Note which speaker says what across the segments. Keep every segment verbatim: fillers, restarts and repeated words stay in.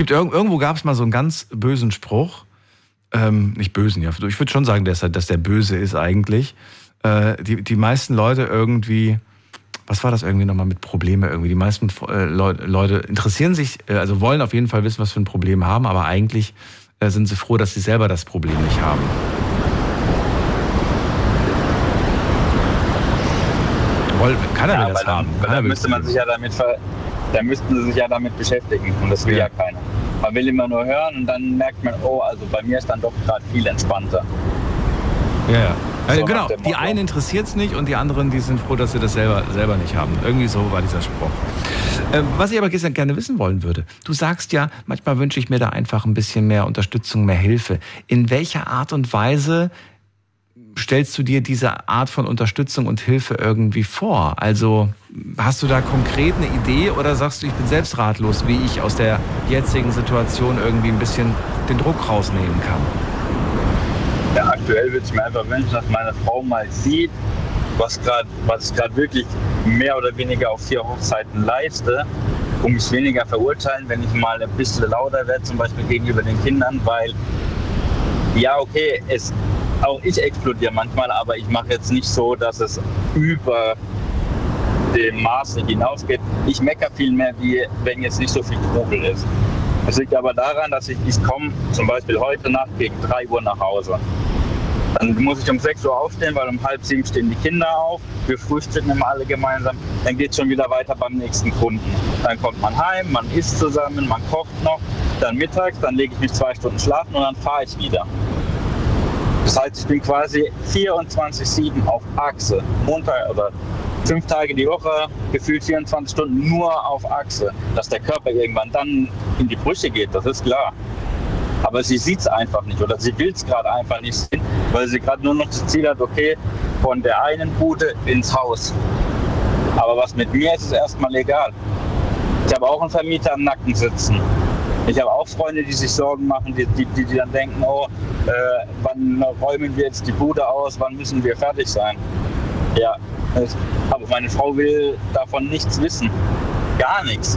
Speaker 1: gibt irg- irgendwo gab es mal so einen ganz bösen Spruch, ähm, nicht bösen, ja, ich würde schon sagen, dass, dass der böse ist eigentlich. Äh, die, die meisten Leute irgendwie, was war das irgendwie nochmal mit Probleme irgendwie? Die meisten äh, Leute, Leute interessieren sich, äh, also wollen auf jeden Fall wissen, was für ein Problem haben, aber eigentlich äh, sind sie froh, dass sie selber das Problem nicht haben. Woll, kann er
Speaker 2: ja,
Speaker 1: das
Speaker 2: dann,
Speaker 1: haben?
Speaker 2: Kann dann müsste man sich ja damit ver, dann müssten sie sich ja damit beschäftigen und das will ja, ja keiner. Man will immer nur hören und dann merkt man, oh, also bei mir ist dann doch gerade viel entspannter.
Speaker 1: Ja, ja. Also
Speaker 2: So
Speaker 1: genau, die einen interessiert es nicht und die anderen, die sind froh, dass sie das selber, selber nicht haben. Irgendwie so war dieser Spruch. Ähm, was ich aber gestern gerne wissen wollen würde, du sagst ja, manchmal wünsche ich mir da einfach ein bisschen mehr Unterstützung, mehr Hilfe. In welcher Art und Weise stellst du dir diese Art von Unterstützung und Hilfe irgendwie vor? Also hast du da konkret eine Idee oder sagst du, ich bin selbst ratlos, wie ich aus der jetzigen Situation irgendwie ein bisschen den Druck rausnehmen kann?
Speaker 2: Ja, aktuell würde ich mir einfach wünschen, dass meine Frau mal sieht, was, grad, was ich gerade wirklich mehr oder weniger auf vier Hochzeiten leiste, um mich weniger verurteilen, wenn ich mal ein bisschen lauter werde, zum Beispiel gegenüber den Kindern, weil ja, okay, es auch ich explodiere manchmal, aber ich mache jetzt nicht so, dass es über dem Maße hinausgeht. Ich meckere viel mehr, wie wenn jetzt nicht so viel Trubel ist. Es liegt aber daran, dass ich, ich komme zum Beispiel heute Nacht gegen drei Uhr nach Hause. Dann muss ich um sechs Uhr aufstehen, weil um halb sieben stehen die Kinder auf. Wir frühstücken immer alle gemeinsam. Dann geht es schon wieder weiter beim nächsten Kunden. Dann kommt man heim, man isst zusammen, man kocht noch. Dann mittags, dann lege ich mich zwei Stunden schlafen und dann fahre ich wieder. Das heißt, ich bin quasi vierundzwanzig sieben auf Achse. Montag oder fünf Tage die Woche, gefühlt vierundzwanzig Stunden nur auf Achse. Dass der Körper irgendwann dann in die Brüche geht, das ist klar. Aber sie sieht es einfach nicht oder sie will es gerade einfach nicht sehen, weil sie gerade nur noch das Ziel hat, okay, von der einen Bude ins Haus. Aber was mit mir ist, ist erstmal egal. Ich habe auch einen Vermieter am Nacken sitzen. Ich habe auch Freunde, die sich Sorgen machen, die, die, die dann denken, oh, äh, wann räumen wir jetzt die Bude aus, wann müssen wir fertig sein? Ja, das, aber meine Frau will davon nichts wissen. Gar nichts.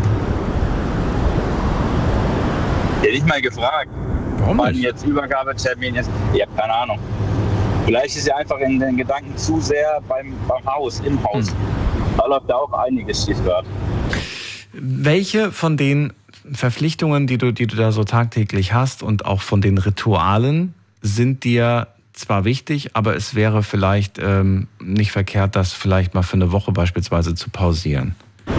Speaker 2: Die hätte ich mal gefragt,
Speaker 1: warum
Speaker 2: wann
Speaker 1: nicht?
Speaker 2: jetzt Übergabetermin ist. Ich habe keine Ahnung. Vielleicht ist sie einfach in den Gedanken zu sehr beim, beim Haus, im Haus. Hm. Da läuft ja auch einiges schief gerade.
Speaker 1: Welche von den Verpflichtungen, die du, die du da so tagtäglich hast und auch von den Ritualen sind dir zwar wichtig, aber es wäre vielleicht ähm, nicht verkehrt, das vielleicht mal für eine Woche beispielsweise zu pausieren?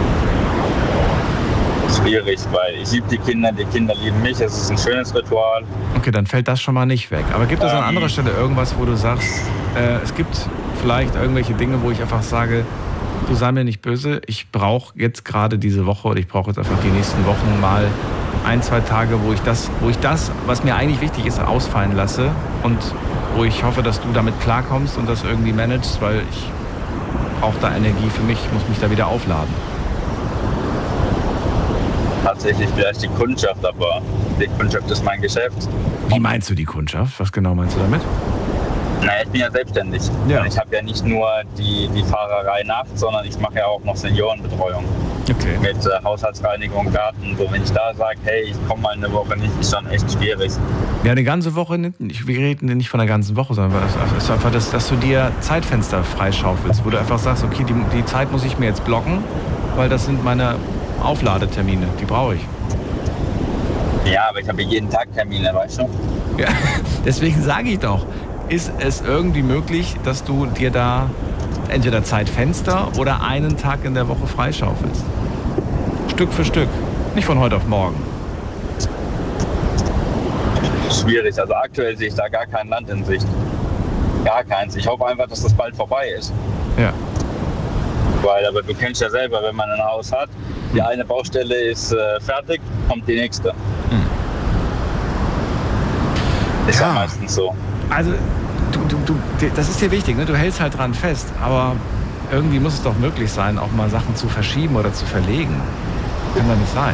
Speaker 2: Schwierig, weil ich liebe die Kinder, die Kinder lieben mich, es ist ein schönes Ritual.
Speaker 1: Okay, dann fällt das schon mal nicht weg. Aber gibt es ähm, an anderer Stelle irgendwas, wo du sagst, äh, es gibt vielleicht irgendwelche Dinge, wo ich einfach sage, du sei mir nicht böse, ich brauche jetzt gerade diese Woche oder ich brauche jetzt einfach die nächsten Wochen mal ein, zwei Tage, wo ich das, wo ich das, was mir eigentlich wichtig ist, ausfallen lasse und wo ich hoffe, dass du damit klarkommst und das irgendwie managst, weil ich brauche da Energie für mich, muss mich da wieder aufladen.
Speaker 2: Tatsächlich vielleicht die Kundschaft, aber die Kundschaft ist mein Geschäft.
Speaker 1: Wie meinst du die Kundschaft? Was genau meinst du damit?
Speaker 2: Naja, ich bin ja selbstständig.
Speaker 1: Ja.
Speaker 2: Und ich habe ja nicht nur die, die Fahrerei nachts, sondern ich mache ja auch noch Seniorenbetreuung.
Speaker 1: Okay.
Speaker 2: Mit äh, Haushaltsreinigung, Garten. So, wenn ich da sage, hey, ich komme mal eine Woche nicht, ist schon echt schwierig.
Speaker 1: Ja, eine ganze Woche nicht. Wir reden nicht von einer ganzen Woche, sondern es ist einfach, das, dass du dir Zeitfenster freischaufelst, wo du einfach sagst, okay, die, die Zeit muss ich mir jetzt blocken, weil das sind meine Aufladetermine, die brauche ich.
Speaker 2: Ja, aber ich habe jeden Tag Termine, weißt du?
Speaker 1: Ja, deswegen sage ich doch, ist es irgendwie möglich, dass du dir da entweder Zeitfenster oder einen Tag in der Woche freischaufelst? Stück für Stück, nicht von heute auf morgen.
Speaker 2: Schwierig, also aktuell sehe ich da gar kein Land in Sicht. Gar keins. Ich hoffe einfach, dass das bald vorbei ist.
Speaker 1: Ja.
Speaker 2: Weil, aber du kennst ja selber, wenn man ein Haus hat, die eine Baustelle ist äh, fertig, kommt die nächste. Hm. Ist ja. ja meistens so.
Speaker 1: Also, du, du, du, das ist dir wichtig, ne? Du hältst halt dran fest, aber irgendwie muss es doch möglich sein, auch mal Sachen zu verschieben oder zu verlegen. Kann doch nicht sein.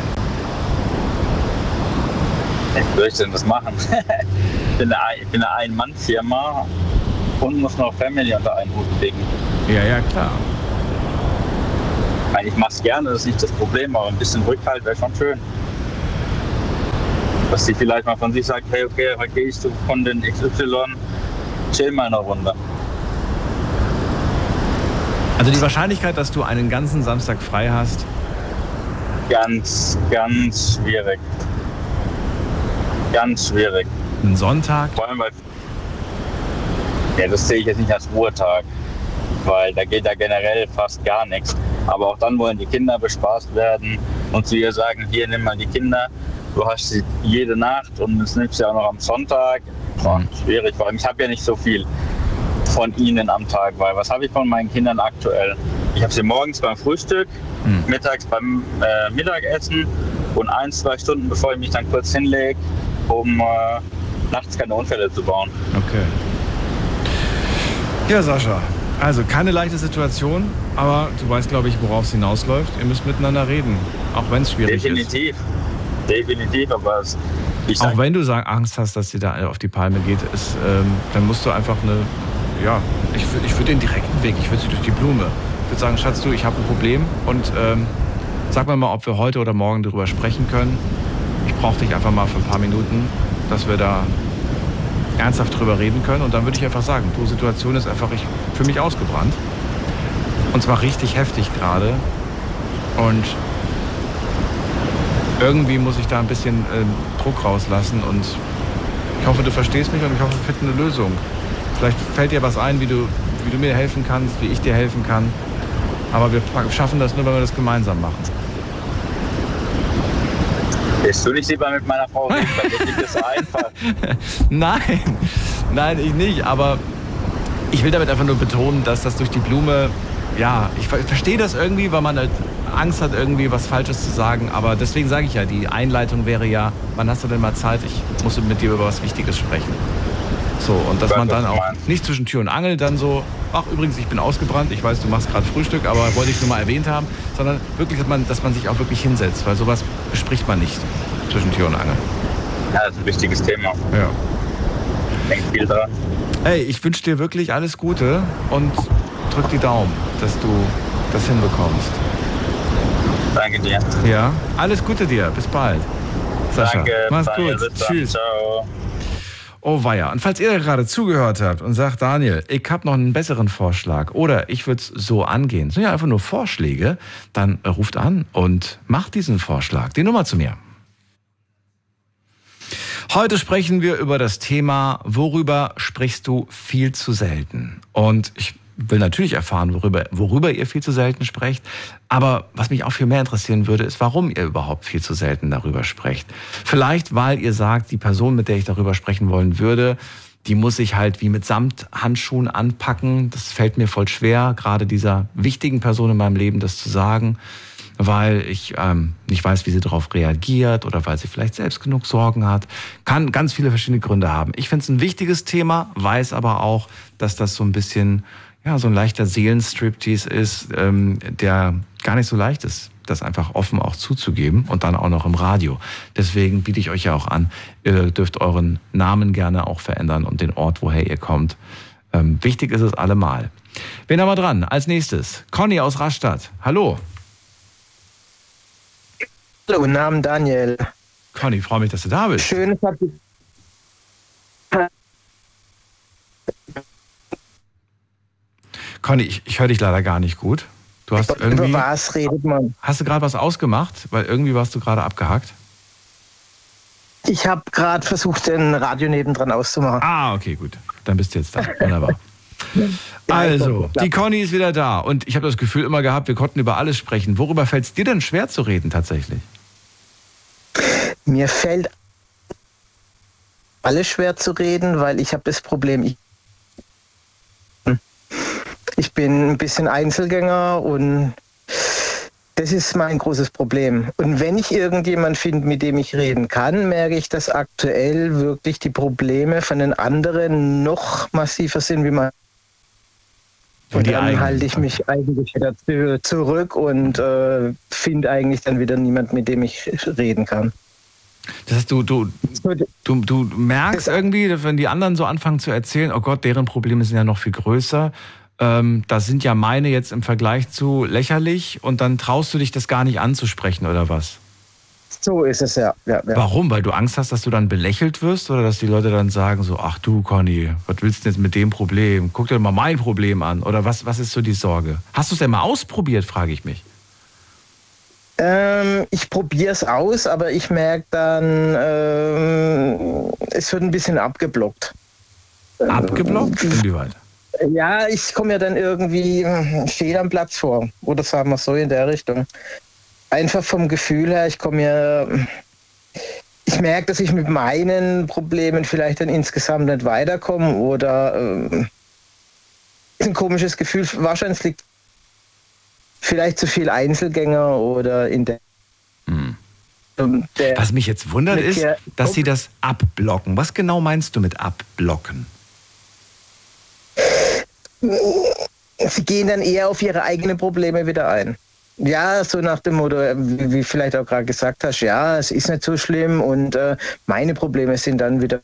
Speaker 2: Wie soll ich denn das machen? ich bin eine, ich bin eine Ein-Mann-Firma und muss noch Family unter einen Hut legen.
Speaker 1: Ja, ja, klar.
Speaker 2: Ich mache es gerne, das ist nicht das Problem, aber ein bisschen Rückhalt wäre schon schön. Dass sie vielleicht mal von sich sagt, hey, okay, heute gehe ich zu Kundin X Y, chill mal eine Runde.
Speaker 1: Also die Wahrscheinlichkeit, dass du einen ganzen Samstag frei hast?
Speaker 2: Ganz, ganz schwierig. Ganz schwierig.
Speaker 1: Ein Sonntag?
Speaker 2: Vor allem, weil, ja, das sehe ich jetzt nicht als Ruhetag, weil da geht ja generell fast gar nichts. Aber auch dann wollen die Kinder bespaßt werden und zu ihr sagen, hier, nimm mal die Kinder, du hast sie jede Nacht und das nimmst du ja auch noch am Sonntag. Boah,
Speaker 1: Mhm.
Speaker 2: schwierig, vor allem ich habe ja nicht so viel von ihnen am Tag, weil was habe ich von meinen Kindern aktuell? Ich habe sie morgens beim Frühstück,
Speaker 1: Mhm.
Speaker 2: mittags beim äh, Mittagessen und ein, zwei Stunden, bevor ich mich dann kurz hinlege, um äh, nachts keine Unfälle zu bauen.
Speaker 1: Okay. Ja, Sascha, also keine leichte Situation, aber du weißt, glaube ich, worauf es hinausläuft. Ihr müsst miteinander reden, auch wenn es schwierig
Speaker 2: Definitiv.
Speaker 1: ist.
Speaker 2: Definitiv, aber es, ich
Speaker 1: Auch
Speaker 2: sag,
Speaker 1: wenn du sagen, Angst hast, dass sie da auf die Palme geht, ist, ähm, dann musst du einfach eine, ja, ich, würd- ich würde den direkten Weg, ich würde sie durch die Blume. Ich würde sagen, Schatz, du, ich habe ein Problem und ähm, sag mir mal, ob wir heute oder morgen darüber sprechen können. Ich brauche dich einfach mal für ein paar Minuten, dass wir da ernsthaft drüber reden können. Und dann würde ich einfach sagen, die Situation ist einfach ich, für mich ausgebrannt. Und zwar richtig heftig gerade. Und irgendwie muss ich da ein bisschen äh, Druck rauslassen. Und ich hoffe, du verstehst mich und ich hoffe, wir finden eine Lösung. Vielleicht fällt dir was ein, wie du, wie du mir helfen kannst, wie ich dir helfen kann. Aber wir schaffen das nur, wenn wir das gemeinsam machen.
Speaker 2: willst du nicht lieber mit meiner Frau reden? Dann geht das einfach.
Speaker 1: Nein, nein, ich nicht. Aber ich will damit einfach nur betonen, dass das durch die Blume, ja, ich verstehe das irgendwie, weil man halt Angst hat, irgendwie was Falsches zu sagen. Aber deswegen sage ich ja, die Einleitung wäre ja, wann hast du denn mal Zeit? Ich muss mit dir über was Wichtiges sprechen. So, und dass
Speaker 2: Ich weiß,
Speaker 1: man
Speaker 2: was
Speaker 1: dann
Speaker 2: du
Speaker 1: auch
Speaker 2: meinst.
Speaker 1: nicht zwischen Tür und Angel dann so, ach übrigens, ich bin ausgebrannt, ich weiß, du machst gerade Frühstück, aber wollte ich nur mal erwähnt haben, sondern wirklich, dass man, dass man sich auch wirklich hinsetzt, weil sowas bespricht man nicht zwischen Tür und Angel.
Speaker 2: Ja, das ist ein wichtiges Thema.
Speaker 1: Ja.
Speaker 2: Denkt viel dran.
Speaker 1: Hey, ich wünsche dir wirklich alles Gute und drück die Daumen, dass du das hinbekommst.
Speaker 2: Danke dir.
Speaker 1: Ja, alles Gute dir, bis bald. Sascha,
Speaker 2: Danke.
Speaker 1: mach's
Speaker 2: Daniel,
Speaker 1: gut,
Speaker 2: bis dann.
Speaker 1: tschüss.
Speaker 2: Ciao.
Speaker 1: Oh weia. Und falls ihr gerade zugehört habt und sagt, Daniel, ich habe noch einen besseren Vorschlag oder ich würde es so angehen, das sind ja einfach nur Vorschläge, dann ruft an und macht diesen Vorschlag. Die Nummer zu mir. Heute sprechen wir über das Thema, worüber sprichst du viel zu selten? Und ich will natürlich erfahren, worüber, worüber ihr viel zu selten sprecht. Aber was mich auch viel mehr interessieren würde, ist, warum ihr überhaupt viel zu selten darüber sprecht. Vielleicht, weil ihr sagt, die Person, mit der ich darüber sprechen wollen würde, die muss sich halt wie mit Samthandschuhen anpacken. Das fällt mir voll schwer, gerade dieser wichtigen Person in meinem Leben das zu sagen, weil ich ähm, nicht weiß, wie sie darauf reagiert oder weil sie vielleicht selbst genug Sorgen hat. Kann ganz viele verschiedene Gründe haben. Ich finde es ein wichtiges Thema, weiß aber auch, dass das so ein bisschen, ja, so ein leichter Seelenstriptease ist, ähm, der gar nicht so leicht ist, das einfach offen auch zuzugeben und dann auch noch im Radio. Deswegen biete ich euch ja auch an, ihr dürft euren Namen gerne auch verändern und den Ort, woher ihr kommt. Ähm, wichtig ist es allemal. Wen haben wir dran? Als nächstes Conny aus Rastatt. Hallo.
Speaker 3: Hallo, guten Abend, Daniel.
Speaker 1: Conny, freue mich, dass du da bist.
Speaker 3: Schön, dass du...
Speaker 1: Conny, ich, ich höre dich leider gar nicht gut. Du hast irgendwie,
Speaker 3: Über was redet man?
Speaker 1: hast du gerade was ausgemacht? Weil irgendwie warst du gerade abgehackt.
Speaker 3: Ich habe gerade versucht, den Radio nebendran auszumachen.
Speaker 1: Ah, okay, gut. Dann bist du jetzt da. Wunderbar. Also, die Conny ist wieder da. Und ich habe das Gefühl immer gehabt, wir konnten über alles sprechen. Worüber fällt es dir denn schwer zu reden tatsächlich?
Speaker 3: Mir fällt alles schwer zu reden, weil ich habe das Problem, ich, ich bin ein bisschen Einzelgänger und das ist mein großes Problem. Und wenn ich irgendjemanden finde, mit dem ich reden kann, merke ich, dass aktuell wirklich die Probleme von den anderen noch massiver sind, wie man. Und
Speaker 1: Die
Speaker 3: dann
Speaker 1: eigenen.
Speaker 3: halte ich mich eigentlich wieder zu- zurück und äh, finde eigentlich dann wieder niemand, mit dem ich reden kann.
Speaker 1: Das heißt, du, du, du, du merkst irgendwie, wenn die anderen so anfangen zu erzählen, oh Gott, deren Probleme sind ja noch viel größer. Ähm, da sind ja meine jetzt im Vergleich zu lächerlich und dann traust du dich das gar nicht anzusprechen oder was?
Speaker 3: So ist es, ja. ja, ja.
Speaker 1: Warum? Weil du Angst hast, dass du dann belächelt wirst oder dass die Leute dann sagen so, ach du Conny, was willst du denn jetzt mit dem Problem? Guck dir mal mein Problem an. Oder was, was ist so die Sorge? Hast du es denn mal ausprobiert, frage ich mich.
Speaker 3: Ähm, ich probiere es aus, aber ich merke dann, ähm, es wird ein bisschen abgeblockt.
Speaker 1: Abgeblockt? Inwieweit?
Speaker 3: Ja, ich komme ja dann irgendwie fehl am Platz vor. Oder sagen wir so in der Richtung. Einfach vom Gefühl her, ich komme mir, ich merke, dass ich mit meinen Problemen vielleicht dann insgesamt nicht weiterkomme oder äh, ist ein komisches Gefühl. Wahrscheinlich liegt vielleicht zu viel Einzelgänger oder in der.
Speaker 1: Hm.
Speaker 3: der
Speaker 1: Was mich jetzt wundert ist, dass sie das abblocken. Was genau meinst du mit abblocken?
Speaker 3: Sie gehen dann eher auf ihre eigenen Probleme wieder ein. Ja, so nach dem Motto, wie, wie vielleicht auch gerade gesagt hast, ja, es ist nicht so schlimm und äh, meine Probleme sind dann wieder.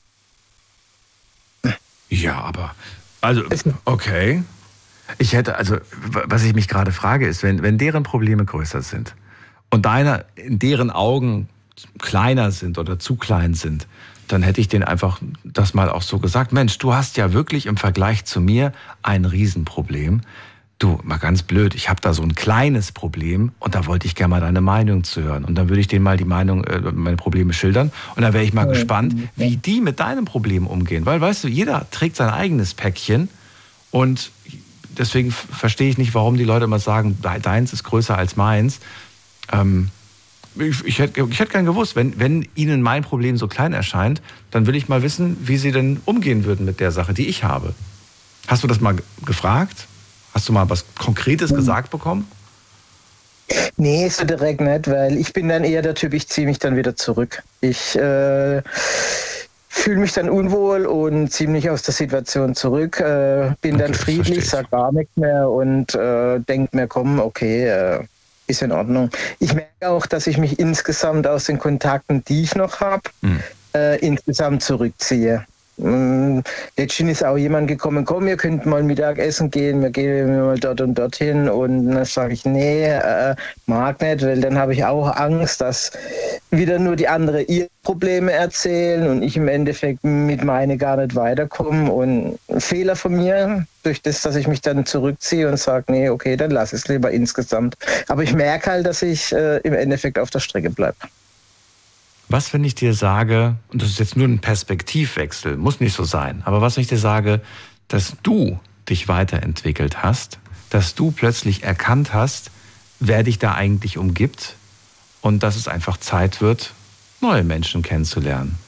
Speaker 1: Ja, aber, also, okay. Ich hätte, also, was ich mich gerade frage, ist, wenn, wenn deren Probleme größer sind und deine in deren Augen kleiner sind oder zu klein sind, dann hätte ich denen einfach das mal auch so gesagt. Mensch, du hast ja wirklich im Vergleich zu mir ein Riesenproblem. Du, mal ganz blöd, ich habe da so ein kleines Problem und da wollte ich gerne mal deine Meinung zu hören. Und dann würde ich denen mal die Meinung, äh, meine Probleme schildern und dann wäre ich mal ja. gespannt, wie die mit deinem Problem umgehen. Weil, weißt du, jeder trägt sein eigenes Päckchen und deswegen verstehe ich nicht, warum die Leute immer sagen, deins ist größer als meins. Ähm, ich, ich, hätte, ich hätte gern gewusst, wenn, wenn ihnen mein Problem so klein erscheint, dann will ich mal wissen, wie sie denn umgehen würden mit der Sache, die ich habe. Hast du das mal gefragt? Hast du mal was Konkretes gesagt bekommen?
Speaker 3: Nee, so direkt nicht, weil ich bin dann eher der Typ, ich ziehe mich dann wieder zurück. Ich äh, fühle mich dann unwohl und ziehe mich aus der Situation zurück, äh, bin okay, dann friedlich, sag gar nichts mehr und äh, denke mir, komm, okay, äh, ist in Ordnung. Ich merke auch, dass ich mich insgesamt aus den Kontakten, die ich noch habe, hm. äh, insgesamt zurückziehe. Letztens ist auch jemand gekommen, komm, wir könnten mal Mittagessen gehen, wir gehen mal dort und dorthin und dann sage ich, nee, äh, mag nicht, weil dann habe ich auch Angst, dass wieder nur die anderen ihre Probleme erzählen und ich im Endeffekt mit meine gar nicht weiterkomme und ein Fehler von mir, durch das, dass ich mich dann zurückziehe und sage, nee, okay, dann lass es lieber insgesamt. Aber ich merke halt, dass ich äh, im Endeffekt auf der Strecke bleibe.
Speaker 1: Was, wenn ich dir sage, und das ist jetzt nur ein Perspektivwechsel, muss nicht so sein, aber was, wenn ich dir sage, dass du dich weiterentwickelt hast, dass du plötzlich erkannt hast, wer dich da eigentlich umgibt und dass es einfach Zeit wird, neue Menschen kennenzulernen?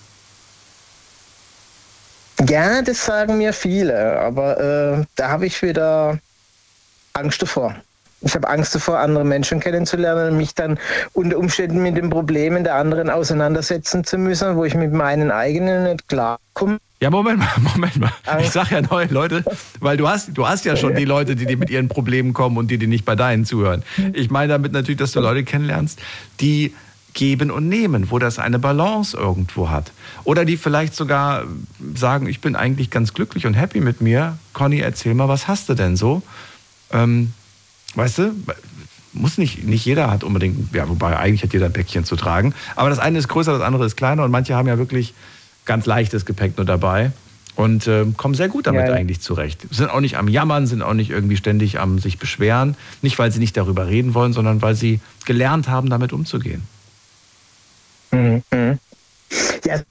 Speaker 3: Ja, das sagen mir viele, aber äh, da habe ich wieder Angst davor. Ich habe Angst davor, andere Menschen kennenzulernen und mich dann unter Umständen mit den Problemen der anderen auseinandersetzen zu müssen, wo ich mit meinen eigenen nicht klarkomme.
Speaker 1: Ja, Moment mal, Moment mal. Ich sage ja neue Leute, weil du hast, du hast ja schon die Leute, die dir mit ihren Problemen kommen und die dir nicht bei deinen zuhören. Ich meine damit natürlich, dass du Leute kennenlernst, die geben und nehmen, wo das eine Balance irgendwo hat. Oder die vielleicht sogar sagen, ich bin eigentlich ganz glücklich und happy mit mir. Conny, erzähl mal, was hast du denn so? Ähm, Weißt du, muss nicht, nicht jeder hat unbedingt, ja, wobei eigentlich hat jeder ein Päckchen zu tragen. Aber das eine ist größer, das andere ist kleiner und manche haben ja wirklich ganz leichtes Gepäck nur dabei und äh, kommen sehr gut damit ja, ja. eigentlich zurecht. Sind auch nicht am Jammern, sind auch nicht irgendwie ständig am sich beschweren. Nicht, weil sie nicht darüber reden wollen, sondern weil sie gelernt haben, damit umzugehen.
Speaker 3: Mhm. Ja,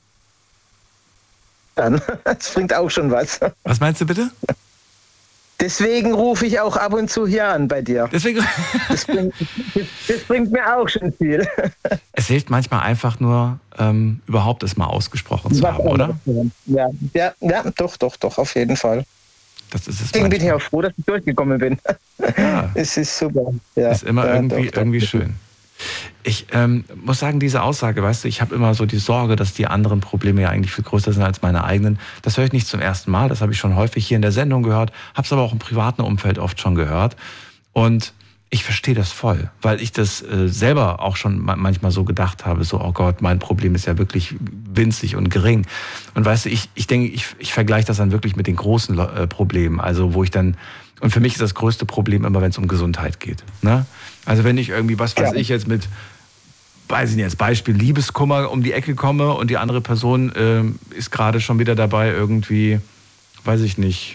Speaker 3: dann, das bringt auch schon was.
Speaker 1: Was meinst du bitte?
Speaker 3: Deswegen rufe ich auch ab und zu hier an bei dir.
Speaker 1: Deswegen
Speaker 3: das, bringt, das, das bringt mir auch schon viel.
Speaker 1: Es hilft manchmal einfach nur, ähm, überhaupt es mal ausgesprochen zu haben, oder?
Speaker 3: Ja, ja, ja, doch, doch, doch, auf jeden Fall.
Speaker 1: Das ist es.
Speaker 3: Deswegen bin ich auch froh, dass ich durchgekommen bin.
Speaker 1: Ja.
Speaker 3: Es ist super. Ja.
Speaker 1: Ist immer
Speaker 3: ja,
Speaker 1: irgendwie,
Speaker 3: doch, doch,
Speaker 1: irgendwie
Speaker 3: doch.
Speaker 1: schön. Ich ähm, muss sagen, diese Aussage, weißt du, ich habe immer so die Sorge, dass die anderen Probleme ja eigentlich viel größer sind als meine eigenen. Das höre ich nicht zum ersten Mal, das habe ich schon häufig hier in der Sendung gehört, habe es aber auch im privaten Umfeld oft schon gehört. Und ich verstehe das voll, weil ich das äh, selber auch schon manchmal so gedacht habe, so, oh Gott, mein Problem ist ja wirklich winzig und gering. Und weißt du, ich, ich denke, ich, ich vergleiche das dann wirklich mit den großen äh, Problemen, also wo ich dann, und für mich ist das größte Problem immer, wenn es um Gesundheit geht, ne? Also wenn ich irgendwie, was weiß ja. ich jetzt mit weiß ich nicht, als Beispiel Liebeskummer um die Ecke komme und die andere Person äh, ist gerade schon wieder dabei, irgendwie, weiß ich nicht,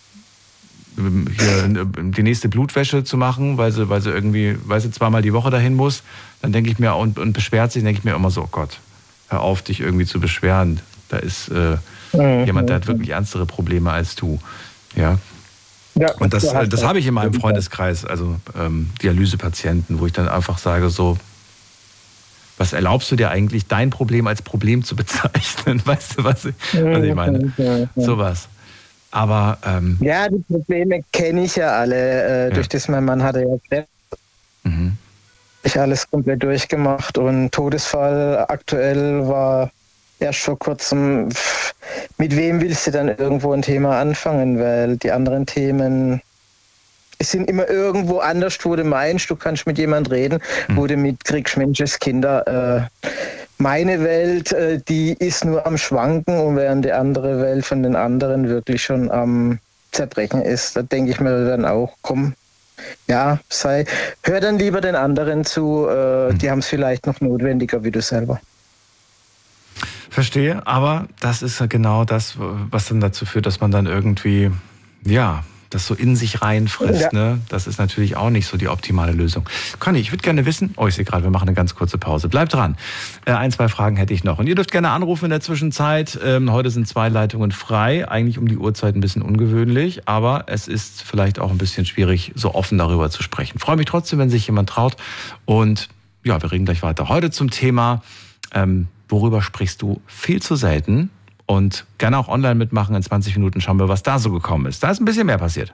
Speaker 1: hier die nächste Blutwäsche zu machen, weil sie, weil sie irgendwie, weil sie zweimal die Woche dahin muss, dann denke ich mir, und, und beschwert sich, denke ich mir immer so, oh Gott, hör auf, dich irgendwie zu beschweren. Da ist äh, mhm. jemand, der hat wirklich ernstere Probleme als du. Ja. Ja, und das, das, das habe ich in meinem Freundeskreis, also ähm, Dialysepatienten, wo ich dann einfach sage, so, was erlaubst du dir eigentlich, dein Problem als Problem zu bezeichnen? Weißt du, was ich, was ich meine? Ja, ja. Sowas. Aber, ähm,
Speaker 3: ja, die Probleme kenne ich ja alle, äh, ja. durch das mein Mann hatte ja Krebs. Mhm. Ich alles komplett durchgemacht und Todesfall aktuell war erst vor kurzem. Mit wem willst du dann irgendwo ein Thema anfangen? Weil die anderen Themen, es sind immer irgendwo anders, wo du meinst, du kannst mit jemand reden, mhm. wo du mitkriegst, Menscheskinder, äh, meine Welt, äh, die ist nur am Schwanken und während die andere Welt von den anderen wirklich schon am Zerbrechen ist. Da denke ich mir dann auch, komm, ja, sei, hör dann lieber den anderen zu, äh, mhm. die haben es vielleicht noch notwendiger wie du selber.
Speaker 1: Verstehe, aber das ist genau das, was dann dazu führt, dass man dann irgendwie, ja, das so in sich reinfrisst. Ja. Ne? Das ist natürlich auch nicht so die optimale Lösung. Conny, ich würde gerne wissen, oh, ich sehe gerade, wir machen eine ganz kurze Pause. Bleibt dran. Äh, ein, zwei Fragen hätte ich noch. Und ihr dürft gerne anrufen in der Zwischenzeit. Ähm, heute sind zwei Leitungen frei. Eigentlich um die Uhrzeit ein bisschen ungewöhnlich, aber es ist vielleicht auch ein bisschen schwierig, so offen darüber zu sprechen. Freue mich trotzdem, wenn sich jemand traut. Und ja, wir reden gleich weiter. Heute zum Thema, ähm, worüber sprichst du viel zu selten? Und gerne auch online mitmachen. In zwanzig Minuten schauen wir, was da so gekommen ist. Da ist ein bisschen mehr passiert.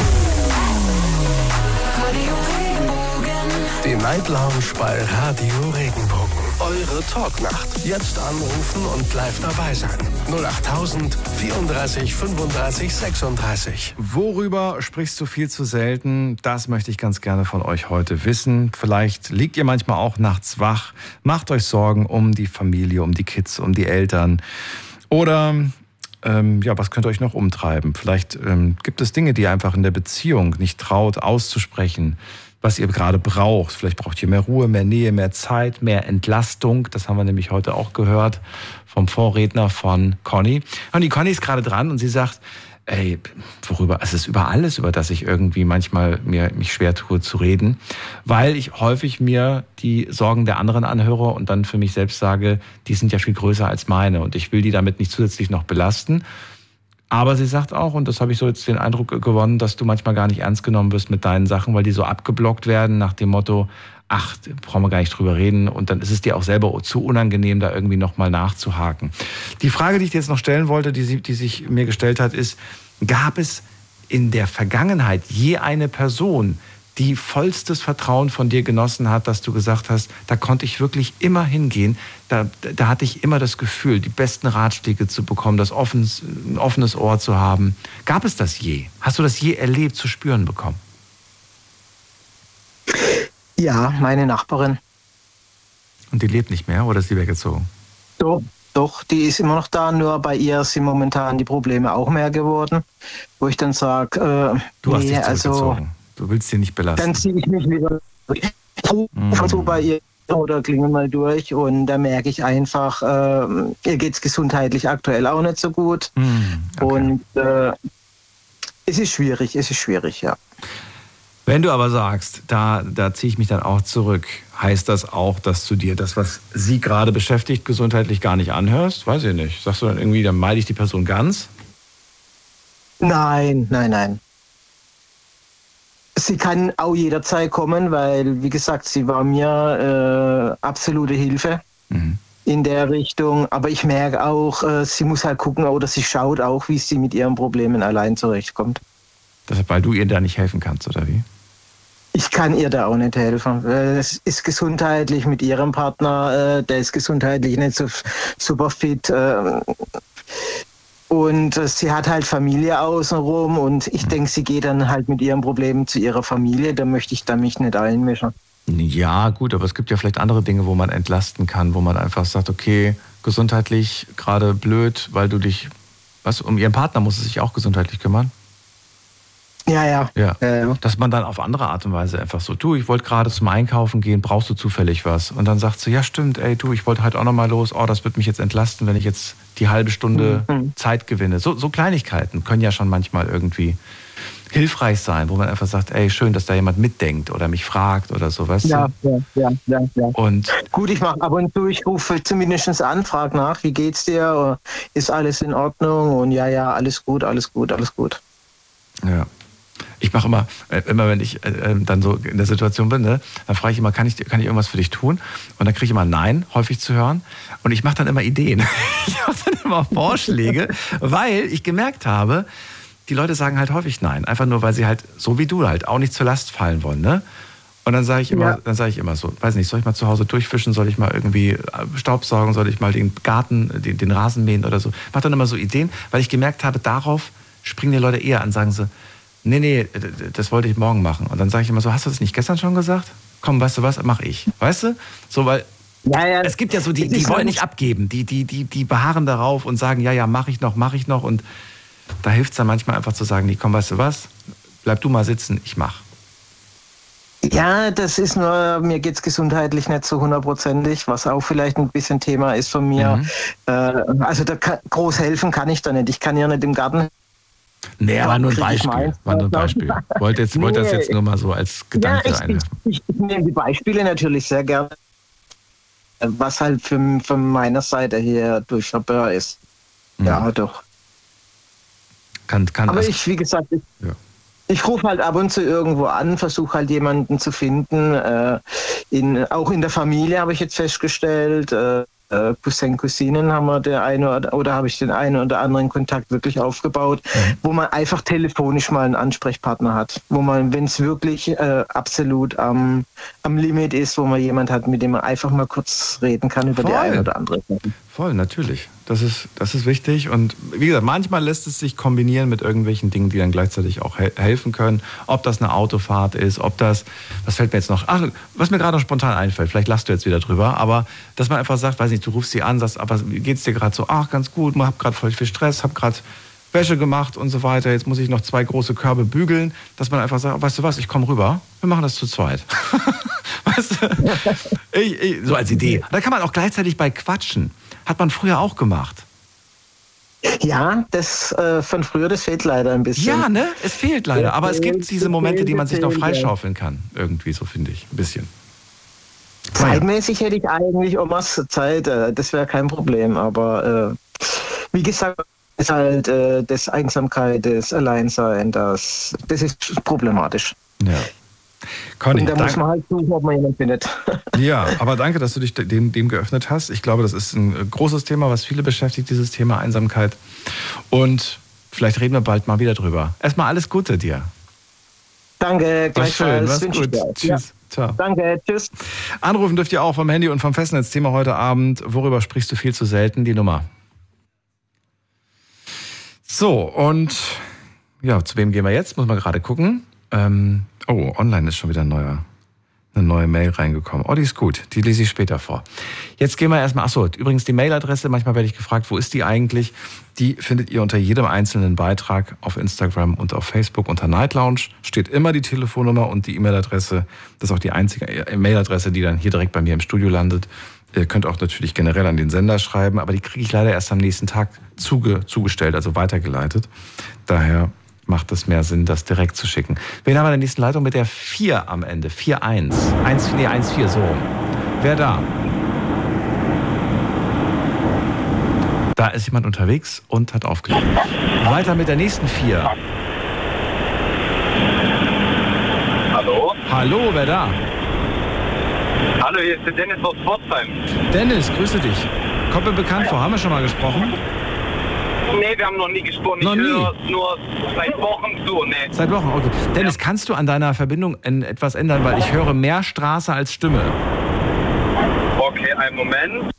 Speaker 4: Die Night Lounge bei Radio Regenbogen. Eure Talknacht. Jetzt anrufen und live dabei sein. null acht tausend vierunddreißig fünfunddreißig sechsunddreißig.
Speaker 1: Worüber sprichst du viel zu selten? Das möchte ich ganz gerne von euch heute wissen. Vielleicht liegt ihr manchmal auch nachts wach. Macht euch Sorgen um die Familie, um die Kids, um die Eltern. Oder, ähm, ja, was könnt ihr euch noch umtreiben? Vielleicht ähm, gibt es Dinge, die ihr einfach in der Beziehung nicht traut auszusprechen, was ihr gerade braucht. Vielleicht braucht ihr mehr Ruhe, mehr Nähe, mehr Zeit, mehr Entlastung. Das haben wir nämlich heute auch gehört vom Vorredner von Conny. Und die Conny ist gerade dran und sie sagt, ey, worüber, es ist über alles, über das ich irgendwie manchmal mir mich schwer tue zu reden, weil ich häufig mir die Sorgen der anderen anhöre und dann für mich selbst sage, die sind ja viel größer als meine und ich will die damit nicht zusätzlich noch belasten. Aber sie sagt auch, und das habe ich so jetzt den Eindruck gewonnen, dass du manchmal gar nicht ernst genommen wirst mit deinen Sachen, weil die so abgeblockt werden nach dem Motto, ach, brauchen wir gar nicht drüber reden. Und dann ist es dir auch selber zu unangenehm, da irgendwie nochmal nachzuhaken. Die Frage, die ich dir jetzt noch stellen wollte, die, sie, die sich mir gestellt hat, ist, gab es in der Vergangenheit je eine Person, die vollstes Vertrauen von dir genossen hat, dass du gesagt hast, da konnte ich wirklich immer hingehen, da, da hatte ich immer das Gefühl, die besten Ratschläge zu bekommen, das offenes, ein offenes Ohr zu haben. Gab es das je? Hast du das je erlebt, zu spüren bekommen?
Speaker 3: Ja, meine Nachbarin.
Speaker 1: Und die lebt nicht mehr oder ist die weggezogen?
Speaker 3: Doch, doch, die ist immer noch da, nur bei ihr sind momentan die Probleme auch mehr geworden, wo ich dann sage, äh,
Speaker 1: du hast nee, dich zurückgezogen. Also, du willst sie nicht belasten.
Speaker 3: Dann ziehe ich mich lieber mm. so bei ihr oder klingel mal durch und da merke ich einfach, äh, ihr geht es gesundheitlich aktuell auch nicht so gut. Mm, okay. Und äh, es ist schwierig, es ist schwierig, ja.
Speaker 1: Wenn du aber sagst, da, da ziehe ich mich dann auch zurück, heißt das auch, dass du dir das, was sie gerade beschäftigt, gesundheitlich gar nicht anhörst? Weiß ich nicht. Sagst du dann irgendwie, dann meide ich die Person ganz?
Speaker 3: Nein, nein, nein. Sie kann auch jederzeit kommen, weil, wie gesagt, sie war mir äh, absolute Hilfe mhm. in der Richtung. Aber ich merke auch, äh, sie muss halt gucken oder sie schaut auch, wie sie mit ihren Problemen allein zurechtkommt.
Speaker 1: Deshalb, weil du ihr da nicht helfen kannst, oder wie?
Speaker 3: Ich kann ihr da auch nicht helfen. Es ist gesundheitlich mit ihrem Partner, der ist gesundheitlich nicht so super fit. Und sie hat halt Familie außenrum und ich denke, sie geht dann halt mit ihren Problemen zu ihrer Familie. Da möchte ich da mich nicht einmischen.
Speaker 1: Ja, gut, aber es gibt ja vielleicht andere Dinge, wo man entlasten kann, wo man einfach sagt, okay, gesundheitlich gerade blöd, weil du dich, was, um ihren Partner muss sie sich auch gesundheitlich kümmern?
Speaker 3: Ja, ja.
Speaker 1: Ja.
Speaker 3: ja, ja.
Speaker 1: Dass man dann auf andere Art und Weise einfach so, du, ich wollte gerade zum Einkaufen gehen, brauchst du zufällig was? Und dann sagt sie, ja stimmt, ey, du, ich wollte halt auch nochmal los, oh, das wird mich jetzt entlasten, wenn ich jetzt die halbe Stunde mhm. Zeit gewinne. So, so Kleinigkeiten können ja schon manchmal irgendwie hilfreich sein, wo man einfach sagt, ey, schön, dass da jemand mitdenkt oder mich fragt oder so, weißt
Speaker 3: ja,
Speaker 1: du?
Speaker 3: Ja, ja, ja, ja.
Speaker 1: Und
Speaker 3: gut, ich mache ab und zu, ich rufe zumindest an, frage nach, wie geht's dir? Ist alles in Ordnung? Und ja, ja, alles gut, alles gut, alles gut.
Speaker 1: Ja. Ich mache immer, immer wenn ich äh, dann so in der Situation bin, ne, dann frage ich immer, kann ich, kann ich irgendwas für dich tun? Und dann kriege ich immer Nein, häufig zu hören. Und ich mache dann immer Ideen. Ich mache dann immer Vorschläge, weil ich gemerkt habe, die Leute sagen halt häufig Nein. Einfach nur, weil sie halt, so wie du halt, auch nicht zur Last fallen wollen, ne? Und dann sage ich immer, ja. dann sage ich immer so, weiß nicht, soll ich mal zu Hause durchfischen, soll ich mal irgendwie Staubsaugen, soll ich mal den Garten, den, den Rasen mähen oder so. Ich mache dann immer so Ideen, weil ich gemerkt habe, darauf springen die Leute eher an, sagen sie, nee, nee, das wollte ich morgen machen. Und dann sage ich immer so, hast du das nicht gestern schon gesagt? Komm, weißt du was, mache ich. Weißt du? So, weil ja, ja. Es gibt ja so, die, die wollen nicht abgeben, die, die, die, die beharren darauf und sagen, ja, ja, mache ich noch, mache ich noch. Und da hilft es dann manchmal einfach zu sagen, nee, komm, weißt du was, bleib du mal sitzen, ich mach.
Speaker 3: Ja, das ist nur, mir geht's gesundheitlich nicht so hundertprozentig, was auch vielleicht ein bisschen Thema ist von mir. Mhm. Äh, also da kann, groß helfen kann ich da nicht. Ich kann ja nicht im Garten.
Speaker 1: Nee, war nur ein Beispiel. War nur ein Beispiel. Wollte jetzt, wollte das jetzt nur mal so als Gedanke
Speaker 3: ja, ich,
Speaker 1: einwerfen.
Speaker 3: Ich, ich nehme die Beispiele natürlich sehr gerne, was halt von, von meiner Seite hier durchschaubar ist. Mhm. Ja, doch.
Speaker 1: Kann, kann
Speaker 3: Aber ich, wie gesagt, ich, ja. ich rufe halt ab und zu irgendwo an, versuche halt jemanden zu finden. Äh, in, auch in der Familie habe ich jetzt festgestellt, äh, Cousin, Cousinen haben wir der eine oder, oder habe ich den einen oder anderen Kontakt wirklich aufgebaut, mhm. wo man einfach telefonisch mal einen Ansprechpartner hat, wo man, wenn es wirklich äh, absolut am, am Limit ist, wo man jemand hat, mit dem man einfach mal kurz reden kann über Voll. die eine oder andere Sache.
Speaker 1: Voll, natürlich. Das ist, das ist wichtig und wie gesagt, manchmal lässt es sich kombinieren mit irgendwelchen Dingen, die dann gleichzeitig auch he- helfen können. Ob das eine Autofahrt ist, ob das, was fällt mir jetzt noch, ach, was mir gerade spontan einfällt, vielleicht lachst du jetzt wieder drüber, aber dass man einfach sagt, weiß nicht, du rufst sie an, sagst, aber wie geht's dir gerade so? Ach, ganz gut, ich habe gerade voll viel Stress, habe gerade Wäsche gemacht und so weiter, jetzt muss ich noch zwei große Körbe bügeln, dass man einfach sagt, weißt du was, ich komme rüber, wir machen das zu zweit. Weißt du? ich, ich, so als Idee. Da kann man auch gleichzeitig bei quatschen. Hat man früher auch gemacht.
Speaker 3: Ja, das äh, von früher, das fehlt leider ein bisschen.
Speaker 1: Ja, ne? Es fehlt leider. Aber es gibt diese Momente, die man sich noch freischaufeln kann. Irgendwie, so finde ich. Ein bisschen.
Speaker 3: Zeitmäßig hätte ich eigentlich Omas Zeit. Äh, das wäre kein Problem. Aber äh, wie gesagt, ist halt äh, das Einsamkeit, das Alleinsein, das, das ist problematisch.
Speaker 1: Ja. Conny,
Speaker 3: und da muss man halt suchen, ob man jemanden findet.
Speaker 1: Ja, aber danke, dass du dich dem, dem geöffnet hast. Ich glaube, das ist ein großes Thema, was viele beschäftigt, dieses Thema Einsamkeit. Und vielleicht reden wir bald mal wieder drüber. Erstmal alles Gute dir.
Speaker 3: Danke, gleichfalls.
Speaker 1: Mach's gut. Tschüss. Ja. Ciao.
Speaker 3: Danke, tschüss.
Speaker 1: Anrufen dürft ihr auch vom Handy und vom Festnetz. Thema heute Abend, worüber sprichst du viel zu selten? Die Nummer. So, und ja, zu wem gehen wir jetzt? Muss man gerade gucken. Ähm, oh, online ist schon wieder ein neuer, eine neue Mail reingekommen. Oh, die ist gut. Die lese ich später vor. Jetzt gehen wir erstmal, achso, übrigens die Mailadresse, manchmal werde ich gefragt, wo ist die eigentlich? Die findet ihr unter jedem einzelnen Beitrag auf Instagram und auf Facebook unter Night Lounge. Steht immer die Telefonnummer und die E-Mail-Adresse. Das ist auch die einzige Mailadresse, die dann hier direkt bei mir im Studio landet. Ihr könnt auch natürlich generell an den Sender schreiben, aber die kriege ich leider erst am nächsten Tag zuge, zugestellt, also weitergeleitet. Daher macht es mehr Sinn, das direkt zu schicken. Wen haben wir in der nächsten Leitung mit der vier am Ende? vier eins. eins, nee, eins vier, so. Wer da? Da ist jemand unterwegs und hat aufgelegt. Weiter mit der nächsten vier.
Speaker 5: Hallo?
Speaker 1: Hallo, wer da?
Speaker 5: Hallo, hier ist der Dennis aus Pforzheim.
Speaker 1: Dennis, grüße dich. Kommt mir bekannt vor, haben wir schon mal gesprochen?
Speaker 5: Nee, wir haben noch nie gesprochen.
Speaker 1: Noch
Speaker 5: ich
Speaker 1: nie?
Speaker 5: höre nur seit Wochen zu. Nee.
Speaker 1: Seit Wochen, okay. Dennis, ja. Kannst du an deiner Verbindung etwas ändern? Weil ich höre mehr Straße als Stimme.
Speaker 5: Okay, einen Moment.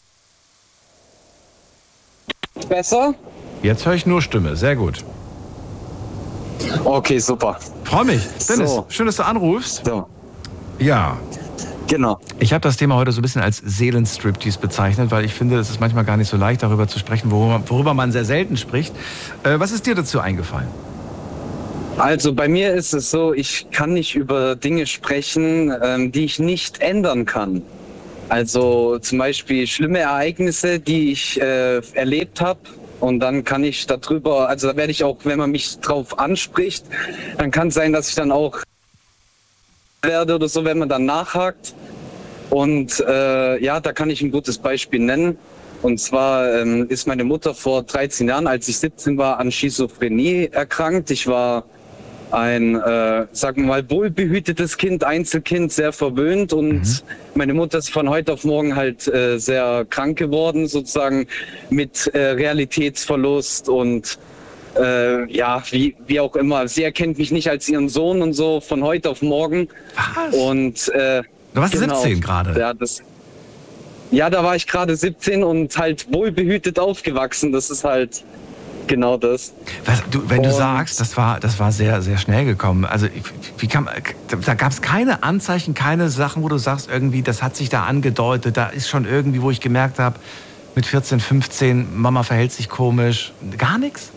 Speaker 6: Besser?
Speaker 1: Jetzt höre ich nur Stimme, sehr gut.
Speaker 6: Okay, super.
Speaker 1: Freue mich. Dennis,
Speaker 6: so.
Speaker 1: Schön, dass du anrufst.
Speaker 6: So.
Speaker 1: Ja.
Speaker 6: Genau.
Speaker 1: Ich habe das Thema heute so ein bisschen als Seelenstriptease bezeichnet, weil ich finde, es ist manchmal gar nicht so leicht, darüber zu sprechen, worüber, worüber man sehr selten spricht. Äh, was ist dir dazu eingefallen?
Speaker 6: Also bei mir ist es so, ich kann nicht über Dinge sprechen, ähm, die ich nicht ändern kann. Also zum Beispiel schlimme Ereignisse, die ich äh, erlebt habe. Und dann kann ich darüber, also da werde ich auch, wenn man mich drauf anspricht, dann kann es sein, dass ich dann auch werde oder so, wenn man dann nachhakt. Und äh, ja, da kann ich ein gutes Beispiel nennen. Und zwar ähm, ist meine Mutter vor dreizehn Jahren, als ich siebzehn war, an Schizophrenie erkrankt. Ich war ein, äh, sagen wir mal, wohlbehütetes Kind, Einzelkind, sehr verwöhnt. Und mhm. meine Mutter ist von heute auf morgen halt äh, sehr krank geworden, sozusagen mit äh, Realitätsverlust und äh, ja, wie, wie auch immer. Sie erkennt mich nicht als ihren Sohn und so von heute auf morgen.
Speaker 1: Was?
Speaker 6: Und, äh,
Speaker 1: du warst
Speaker 6: genau,
Speaker 1: siebzehn gerade?
Speaker 6: Ja, das, ja, da war ich gerade siebzehn und halt wohlbehütet aufgewachsen. Das ist halt genau das.
Speaker 1: Was, du, wenn
Speaker 6: und
Speaker 1: du sagst, das war, das war sehr, sehr schnell gekommen. Also wie kam, da gab es keine Anzeichen, keine Sachen, wo du sagst, irgendwie, das hat sich da angedeutet. Da ist schon irgendwie, wo ich gemerkt habe, mit vierzehn, fünfzehn, Mama verhält sich komisch. Gar nichts?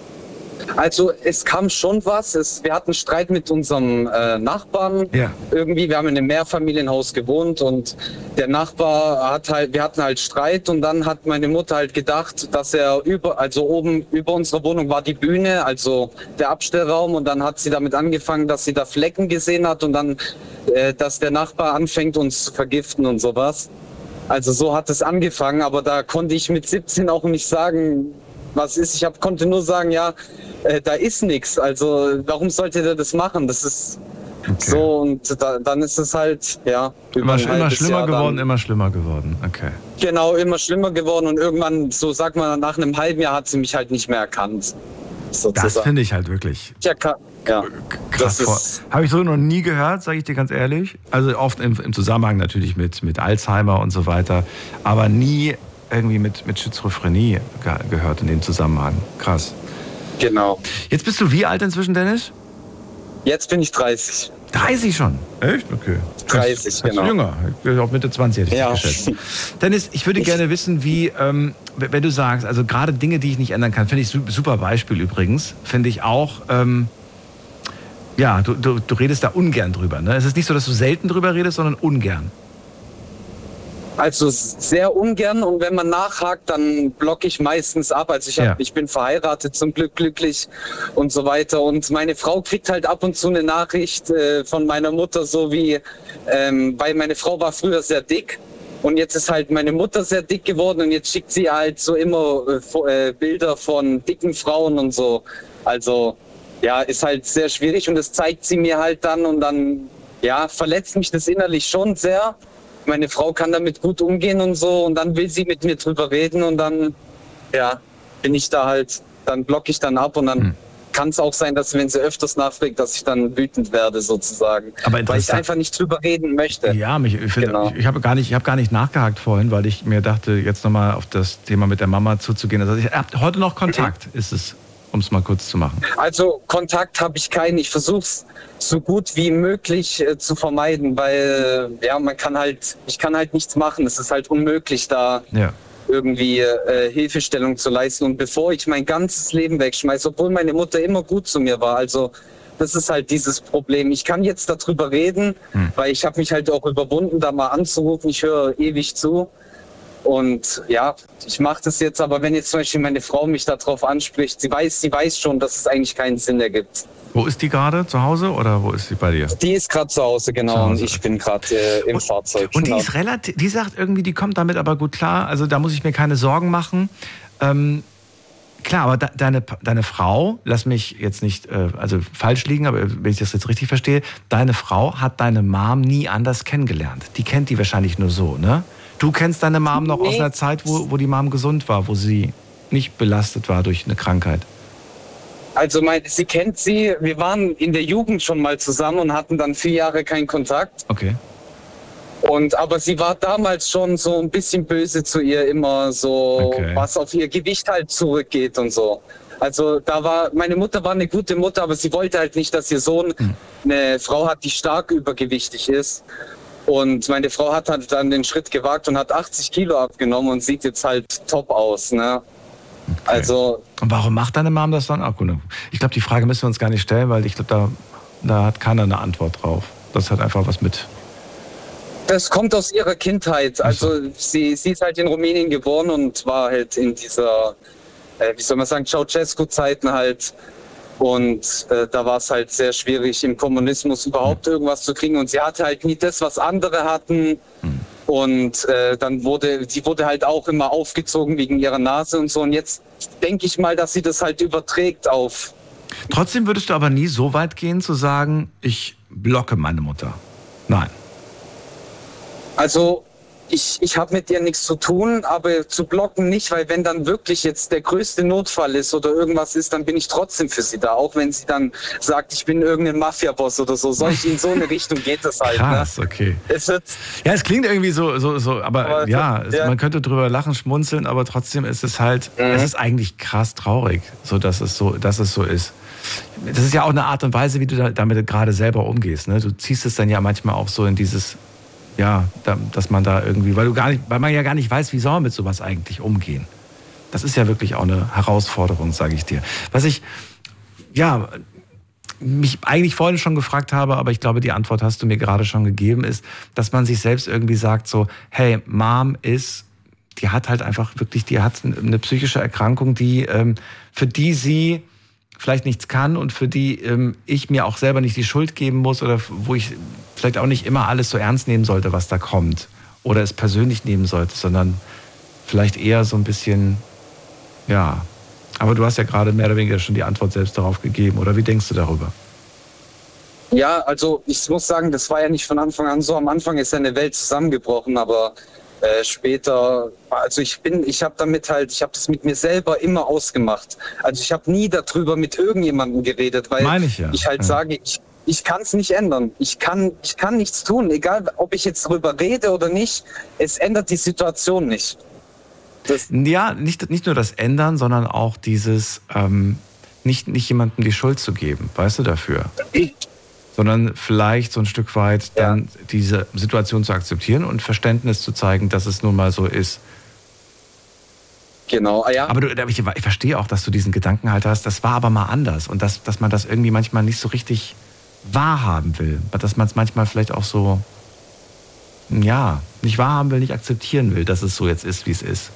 Speaker 6: Also es kam schon was. Es, wir hatten Streit mit unserem äh, Nachbarn.
Speaker 1: Ja.
Speaker 6: Irgendwie, wir haben in einem Mehrfamilienhaus gewohnt und der Nachbar hat halt, wir hatten halt Streit und dann hat meine Mutter halt gedacht, dass er über, also oben über unserer Wohnung war die Bühne, also der Abstellraum, und dann hat sie damit angefangen, dass sie da Flecken gesehen hat und dann, äh, dass der Nachbar anfängt, uns zu vergiften und sowas. Also so hat es angefangen, aber da konnte ich mit siebzehn auch nicht sagen, was ist. Ich hab, konnte nur sagen, ja, äh, da ist nichts. Also warum sollte der das machen? Das ist okay. So, und da, dann ist es halt, ja,
Speaker 1: immer, immer schlimmer
Speaker 6: Jahr
Speaker 1: geworden,
Speaker 6: dann,
Speaker 1: immer schlimmer geworden. Okay.
Speaker 6: Genau, immer schlimmer geworden und irgendwann, so sagt man, nach einem halben Jahr hat sie mich halt nicht mehr erkannt. Sozusagen.
Speaker 1: Das finde ich halt wirklich
Speaker 6: ja, ja.
Speaker 1: krass vor. Habe ich so noch nie gehört, sage ich dir ganz ehrlich. Also oft im, im Zusammenhang natürlich mit, mit Alzheimer und so weiter, aber nie irgendwie mit, mit Schizophrenie ge gehört in dem Zusammenhang. Krass.
Speaker 6: Genau.
Speaker 1: Jetzt bist du wie alt inzwischen, Dennis?
Speaker 6: Jetzt bin ich dreißig.
Speaker 1: dreißig schon? Echt? Okay.
Speaker 6: dreißig,
Speaker 1: das,
Speaker 6: genau.
Speaker 1: Das jünger. Auf Mitte zwanzig hätte ich
Speaker 6: ja.
Speaker 1: geschätzt. Dennis, ich würde gerne wissen, wie, ähm, wenn du sagst, also gerade Dinge, die ich nicht ändern kann, finde ich super Beispiel übrigens, finde ich auch, ähm, ja, du, du, du redest da ungern drüber. Ne? Es ist nicht so, dass du selten drüber redest, sondern ungern.
Speaker 6: Also sehr ungern, und wenn man nachhakt, dann blocke ich meistens ab. Also ich, hab, ja. ich bin verheiratet, zum Glück glücklich und so weiter. Und meine Frau kriegt halt ab und zu eine Nachricht äh, von meiner Mutter, so wie, ähm, weil meine Frau war früher sehr dick und jetzt ist halt meine Mutter sehr dick geworden und jetzt schickt sie halt so immer äh, Bilder von dicken Frauen und so. Also ja, ist halt sehr schwierig und das zeigt sie mir halt dann und dann, ja, verletzt mich das innerlich schon sehr. Meine Frau kann damit gut umgehen und so und dann will sie mit mir drüber reden und dann, ja, bin ich da halt, dann blocke ich dann ab und dann hm. kann es auch sein, dass wenn sie öfters nachfragt, dass ich dann wütend werde sozusagen,
Speaker 1: aber
Speaker 6: weil ich einfach nicht drüber reden möchte.
Speaker 1: Ja, mich, ich, find,
Speaker 6: genau.
Speaker 1: ich, ich habe gar nicht, ich habe gar nicht nachgehakt vorhin, weil ich mir dachte, jetzt nochmal auf das Thema mit der Mama zuzugehen. Also ich habe heute noch Kontakt, mhm. ist es, um es mal kurz zu machen.
Speaker 6: Also Kontakt habe ich keinen. Ich versuche es so gut wie möglich äh, zu vermeiden, weil äh, ja, man kann halt, ich kann halt nichts machen. Es ist halt unmöglich, da ja. irgendwie äh, Hilfestellung zu leisten. Und bevor ich mein ganzes Leben wegschmeiße, obwohl meine Mutter immer gut zu mir war, also das ist halt dieses Problem. Ich kann jetzt darüber reden, hm. weil ich habe mich halt auch überwunden, da mal anzurufen. Ich höre ewig zu. Und ja, ich mache das jetzt, aber wenn jetzt zum Beispiel meine Frau mich darauf anspricht, sie weiß, sie weiß schon, dass es eigentlich keinen Sinn ergibt.
Speaker 1: Wo ist die gerade? Zu Hause oder wo ist sie bei dir?
Speaker 6: Die ist gerade zu Hause, genau. Zu Hause. Und ich bin gerade äh, im
Speaker 1: und,
Speaker 6: Fahrzeug.
Speaker 1: Und
Speaker 6: genau.
Speaker 1: die ist relativ, die sagt irgendwie, die kommt damit aber gut klar. Also da muss ich mir keine Sorgen machen. Ähm, klar, aber de, deine, deine Frau, lass mich jetzt nicht äh, also falsch liegen, aber wenn ich das jetzt richtig verstehe, deine Frau hat deine Mom nie anders kennengelernt. Die kennt die wahrscheinlich nur so, ne? Du kennst deine Mom noch nee. aus einer Zeit, wo, wo die Mom gesund war, wo sie nicht belastet war durch eine Krankheit.
Speaker 6: Also mein, sie kennt sie, wir waren in der Jugend schon mal zusammen und hatten dann vier Jahre keinen Kontakt.
Speaker 1: Okay.
Speaker 6: Und, aber sie war damals schon so ein bisschen böse zu ihr, immer so, okay. was auf ihr Gewicht halt zurückgeht und so. Also da war, meine Mutter war eine gute Mutter, aber sie wollte halt nicht, dass ihr Sohn hm. eine Frau hat, die stark übergewichtig ist. Und meine Frau hat halt dann den Schritt gewagt und hat achtzig Kilo abgenommen und sieht jetzt halt top aus, ne? Also.
Speaker 1: Und warum macht deine Mom das dann? Ach, gut, ich glaube, die Frage müssen wir uns gar nicht stellen, weil ich glaube, da, da hat keiner eine Antwort drauf. Das hat einfach was mit...
Speaker 6: Das kommt aus ihrer Kindheit. Also sie, sie ist halt in Rumänien geboren und war halt in dieser, äh, wie soll man sagen, Ceausescu-Zeiten halt. Und äh, da war es halt sehr schwierig, im Kommunismus überhaupt irgendwas zu kriegen. Und sie hatte halt nie das, was andere hatten. Und äh, dann wurde, sie wurde halt auch immer aufgezogen wegen ihrer Nase und so. Und jetzt denke ich mal, dass sie das halt überträgt auf...
Speaker 1: Trotzdem würdest du aber nie so weit gehen zu sagen, ich blocke meine Mutter. Nein.
Speaker 6: Also ich, ich habe mit ihr nichts zu tun, aber zu blocken nicht, weil wenn dann wirklich jetzt der größte Notfall ist oder irgendwas ist, dann bin ich trotzdem für sie da. Auch wenn sie dann sagt, ich bin irgendein Mafia-Boss oder so. Solch in so eine Richtung geht das halt.
Speaker 1: Krass,
Speaker 6: ne?
Speaker 1: Okay.
Speaker 6: Es wird,
Speaker 1: ja, es klingt irgendwie so, so, so aber, aber ja, es,
Speaker 6: ja,
Speaker 1: man könnte drüber lachen, schmunzeln, aber trotzdem ist es halt, mhm. es ist eigentlich krass traurig, so dass es so, dass es so ist. Das ist ja auch eine Art und Weise, wie du da, damit gerade selber umgehst. Ne? Du ziehst es dann ja manchmal auch so in dieses, ja, da, dass man da irgendwie, weil du gar nicht, weil man ja gar nicht weiß, wie soll man mit sowas eigentlich umgehen. Das ist ja wirklich auch eine Herausforderung, sage ich dir. Was ich, ja, mich eigentlich vorhin schon gefragt habe, aber ich glaube, die Antwort hast du mir gerade schon gegeben, ist, dass man sich selbst irgendwie sagt so, hey, Mom ist, die hat halt einfach wirklich, die hat eine psychische Erkrankung, die, ähm, für die sie vielleicht nichts kann und für die ähm, ich mir auch selber nicht die Schuld geben muss oder wo ich vielleicht auch nicht immer alles so ernst nehmen sollte, was da kommt oder es persönlich nehmen sollte, sondern vielleicht eher so ein bisschen, ja, aber du hast ja gerade mehr oder weniger schon die Antwort selbst darauf gegeben, oder wie denkst du darüber?
Speaker 6: Ja, also ich muss sagen, das war ja nicht von Anfang an so. Am Anfang ist ja eine Welt zusammengebrochen, aber Äh, später, also ich bin, ich habe damit halt, ich habe das mit mir selber immer ausgemacht. Also ich habe nie darüber mit irgendjemandem geredet, weil
Speaker 1: ich, ja.
Speaker 6: ich halt
Speaker 1: ja.
Speaker 6: sage, ich, ich kann es nicht ändern. Ich kann, ich kann nichts tun, egal ob ich jetzt darüber rede oder nicht. Es ändert die Situation nicht.
Speaker 1: Das ja, nicht, nicht nur das Ändern, sondern auch dieses, ähm, nicht, nicht jemandem die Schuld zu geben, weißt du, dafür. Ich, sondern vielleicht so ein Stück weit dann ja. diese Situation zu akzeptieren und Verständnis zu zeigen, dass es nun mal so ist.
Speaker 6: Genau, ja.
Speaker 1: Aber du, ich, ich verstehe auch, dass du diesen Gedanken halt hast, das war aber mal anders und dass, dass man das irgendwie manchmal nicht so richtig wahrhaben will. Dass man es manchmal vielleicht auch so, ja, nicht wahrhaben will, nicht akzeptieren will, dass es so jetzt ist, wie es ist.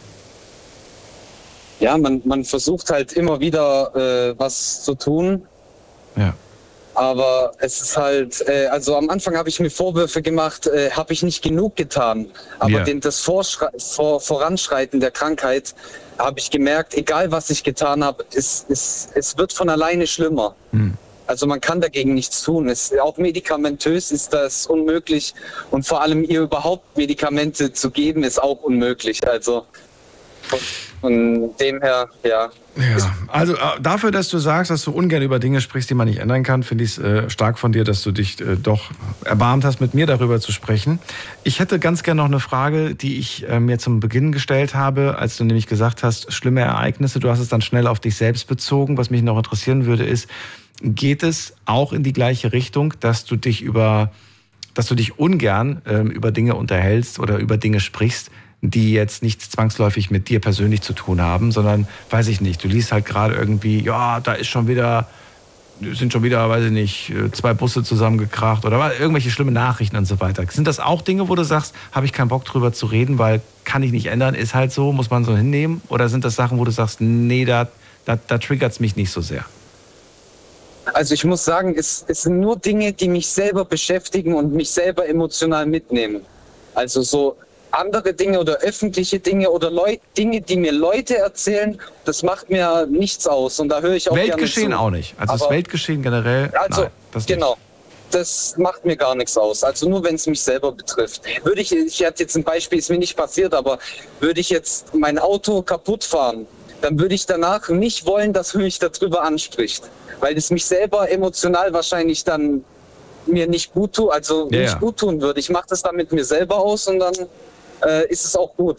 Speaker 6: Ja, man, man versucht halt immer wieder äh, was zu tun.
Speaker 1: Ja.
Speaker 6: Aber es ist halt, äh, also am Anfang habe ich mir Vorwürfe gemacht, äh, habe ich nicht genug getan. Aber
Speaker 1: yeah.
Speaker 6: den, das Vorschrei- Vor- Voranschreiten der Krankheit habe ich gemerkt, egal was ich getan habe, es, es, es wird von alleine schlimmer. Hm. Also man kann dagegen nichts tun. Es, auch medikamentös ist das unmöglich. Und vor allem ihr überhaupt Medikamente zu geben, ist auch unmöglich. Also von, von dem her, ja.
Speaker 1: Ja, also dafür, dass du sagst, dass du ungern über Dinge sprichst, die man nicht ändern kann, finde ich es äh, stark von dir, dass du dich äh, doch erbarmt hast, mit mir darüber zu sprechen. Ich hätte ganz gerne noch eine Frage, die ich äh, mir zum Beginn gestellt habe, als du nämlich gesagt hast, schlimme Ereignisse, du hast es dann schnell auf dich selbst bezogen. Was mich noch interessieren würde, ist, geht es auch in die gleiche Richtung, dass du dich über, dass du dich ungern äh, über Dinge unterhältst oder über Dinge sprichst, die jetzt nicht zwangsläufig mit dir persönlich zu tun haben, sondern, weiß ich nicht, du liest halt gerade irgendwie, ja, da ist schon wieder, sind schon wieder, weiß ich nicht, zwei Busse zusammengekracht oder irgendwelche schlimme Nachrichten und so weiter. Sind das auch Dinge, wo du sagst, habe ich keinen Bock drüber zu reden, weil kann ich nicht ändern, ist halt so, muss man so hinnehmen? Oder sind das Sachen, wo du sagst, nee, da, da, da triggert es mich nicht so sehr?
Speaker 6: Also ich muss sagen, es, es sind nur Dinge, die mich selber beschäftigen und mich selber emotional mitnehmen. Also so andere Dinge oder öffentliche Dinge oder Leut, Dinge, die mir Leute erzählen, das macht mir nichts aus und da höre ich auch gerne zu.
Speaker 1: Weltgeschehen auch nicht. Also aber das Weltgeschehen generell,
Speaker 6: also,
Speaker 1: nein, das
Speaker 6: genau.
Speaker 1: nicht.
Speaker 6: Das macht mir gar nichts aus. Also nur, wenn es mich selber betrifft. Würde ich, ich hatte jetzt ein Beispiel, ist mir nicht passiert, aber würde ich jetzt mein Auto kaputt fahren, dann würde ich danach nicht wollen, dass mich darüber anspricht. Weil es mich selber emotional wahrscheinlich dann mir nicht gut tut, also
Speaker 1: ja,
Speaker 6: nicht
Speaker 1: ja.
Speaker 6: gut tun würde. Ich mache das dann mit mir selber aus und dann äh, ist es auch gut.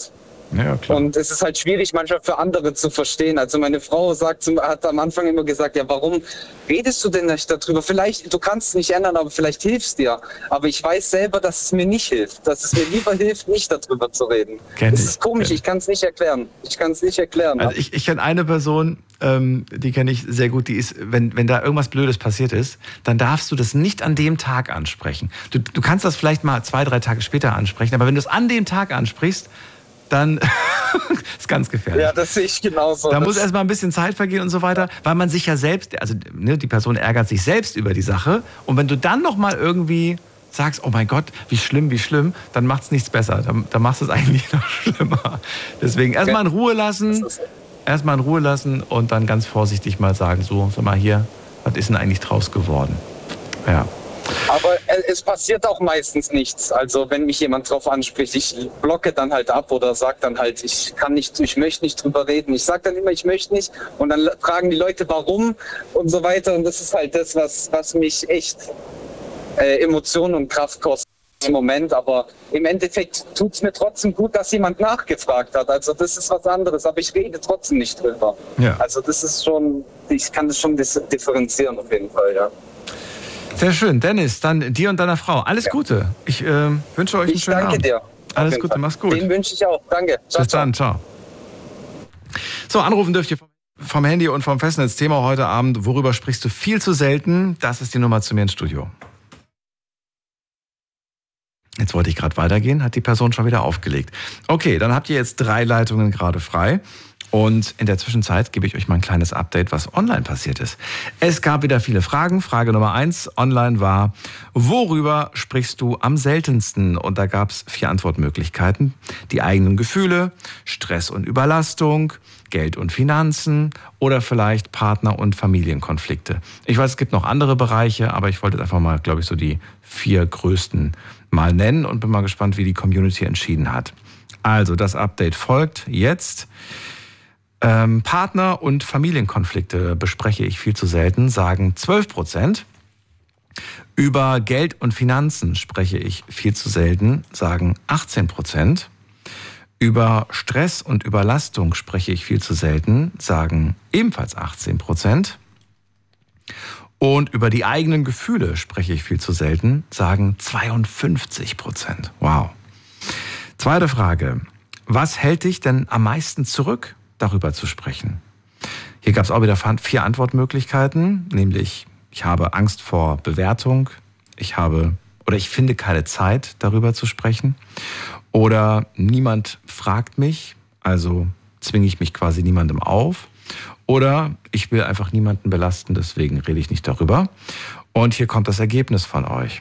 Speaker 1: Ja, klar.
Speaker 6: Und es ist halt schwierig manchmal für andere zu verstehen. Also meine Frau sagt, zum- hat am Anfang immer gesagt, ja, warum redest du denn nicht darüber? Vielleicht, du kannst es nicht ändern, aber vielleicht hilfst dir. Aber ich weiß selber, dass es mir nicht hilft. Dass es mir lieber hilft, nicht darüber zu reden.
Speaker 1: Kenn
Speaker 6: Das
Speaker 1: ich,
Speaker 6: ist komisch,
Speaker 1: kenn
Speaker 6: ich kann es nicht erklären. Ich kann es nicht erklären.
Speaker 1: Also ich, ich kenne eine Person, ähm, die kenne ich sehr gut, die ist, wenn, wenn da irgendwas Blödes passiert ist, dann darfst du das nicht an dem Tag ansprechen. Du, du kannst das vielleicht mal zwei, drei Tage später ansprechen, aber wenn du es an dem Tag ansprichst, dann ist ganz gefährlich.
Speaker 6: Ja, das sehe ich genauso.
Speaker 1: Da
Speaker 6: Das-
Speaker 1: muss erstmal ein bisschen Zeit vergehen und so weiter, weil man sich ja selbst, also ne, die Person ärgert sich selbst über die Sache. Und wenn du dann noch mal irgendwie sagst, oh mein Gott, wie schlimm, wie schlimm, dann macht es nichts besser. Dann, dann machst du es eigentlich noch schlimmer. Deswegen erstmal in Ruhe lassen, erstmal in Ruhe lassen und dann ganz vorsichtig mal sagen, so, sag mal hier, was ist denn eigentlich draus geworden? Ja.
Speaker 6: Aber äh, es passiert auch meistens nichts. Also wenn mich jemand drauf anspricht, ich blocke dann halt ab oder sage dann halt, ich kann nicht, ich möchte nicht drüber reden. Ich sage dann immer, ich möchte nicht. Und dann fragen die Leute, warum und so weiter. Und das ist halt das, was, was mich echt äh, Emotionen und Kraft kostet im Moment. Aber im Endeffekt tut es mir trotzdem gut, dass jemand nachgefragt hat. Also das ist was anderes. Aber ich rede trotzdem nicht drüber.
Speaker 1: Ja.
Speaker 6: Also das ist schon, ich kann das schon dis- differenzieren auf jeden Fall, ja.
Speaker 1: Sehr schön. Dennis, dann dir und deiner Frau. Alles Gute. Ich äh, wünsche euch einen
Speaker 6: Ich
Speaker 1: schönen
Speaker 6: danke
Speaker 1: Abend.
Speaker 6: dir. Auf
Speaker 1: Alles
Speaker 6: jeden
Speaker 1: Gute,
Speaker 6: Fall.
Speaker 1: mach's gut.
Speaker 6: Den wünsche ich auch. Danke. Ciao,
Speaker 1: Bis dann, ciao. So, anrufen dürft ihr vom Handy und vom Festnetz. Thema heute Abend, worüber sprichst du viel zu selten? Das ist die Nummer zu mir ins Studio. Jetzt wollte ich gerade weitergehen, hat die Person schon wieder aufgelegt. Okay, dann habt ihr jetzt drei Leitungen gerade frei. Und in der Zwischenzeit gebe ich euch mal ein kleines Update, was online passiert ist. Es gab wieder viele Fragen. Frage Nummer eins online war, worüber sprichst du am seltensten? Und da gab es vier Antwortmöglichkeiten. Die eigenen Gefühle, Stress und Überlastung, Geld und Finanzen oder vielleicht Partner- und Familienkonflikte. Ich weiß, es gibt noch andere Bereiche, aber ich wollte jetzt einfach mal, glaube ich, so die vier größten mal nennen und bin mal gespannt, wie die Community entschieden hat. Also, das Update folgt jetzt. Ähm, Partner- und Familienkonflikte bespreche ich viel zu selten, sagen zwölf Prozent. Über Geld und Finanzen spreche ich viel zu selten, sagen achtzehn Prozent. Über Stress und Überlastung spreche ich viel zu selten, sagen ebenfalls achtzehn Prozent. Und über die eigenen Gefühle spreche ich viel zu selten, sagen zweiundfünfzig Prozent. Wow. Zweite Frage. Was hält dich denn am meisten zurück, darüber zu sprechen? Hier gab es auch wieder vier Antwortmöglichkeiten, nämlich ich habe Angst vor Bewertung, ich habe oder ich finde keine Zeit, darüber zu sprechen, oder niemand fragt mich, also zwinge ich mich quasi niemandem auf, oder ich will einfach niemanden belasten, deswegen rede ich nicht darüber. Und hier kommt das Ergebnis von euch.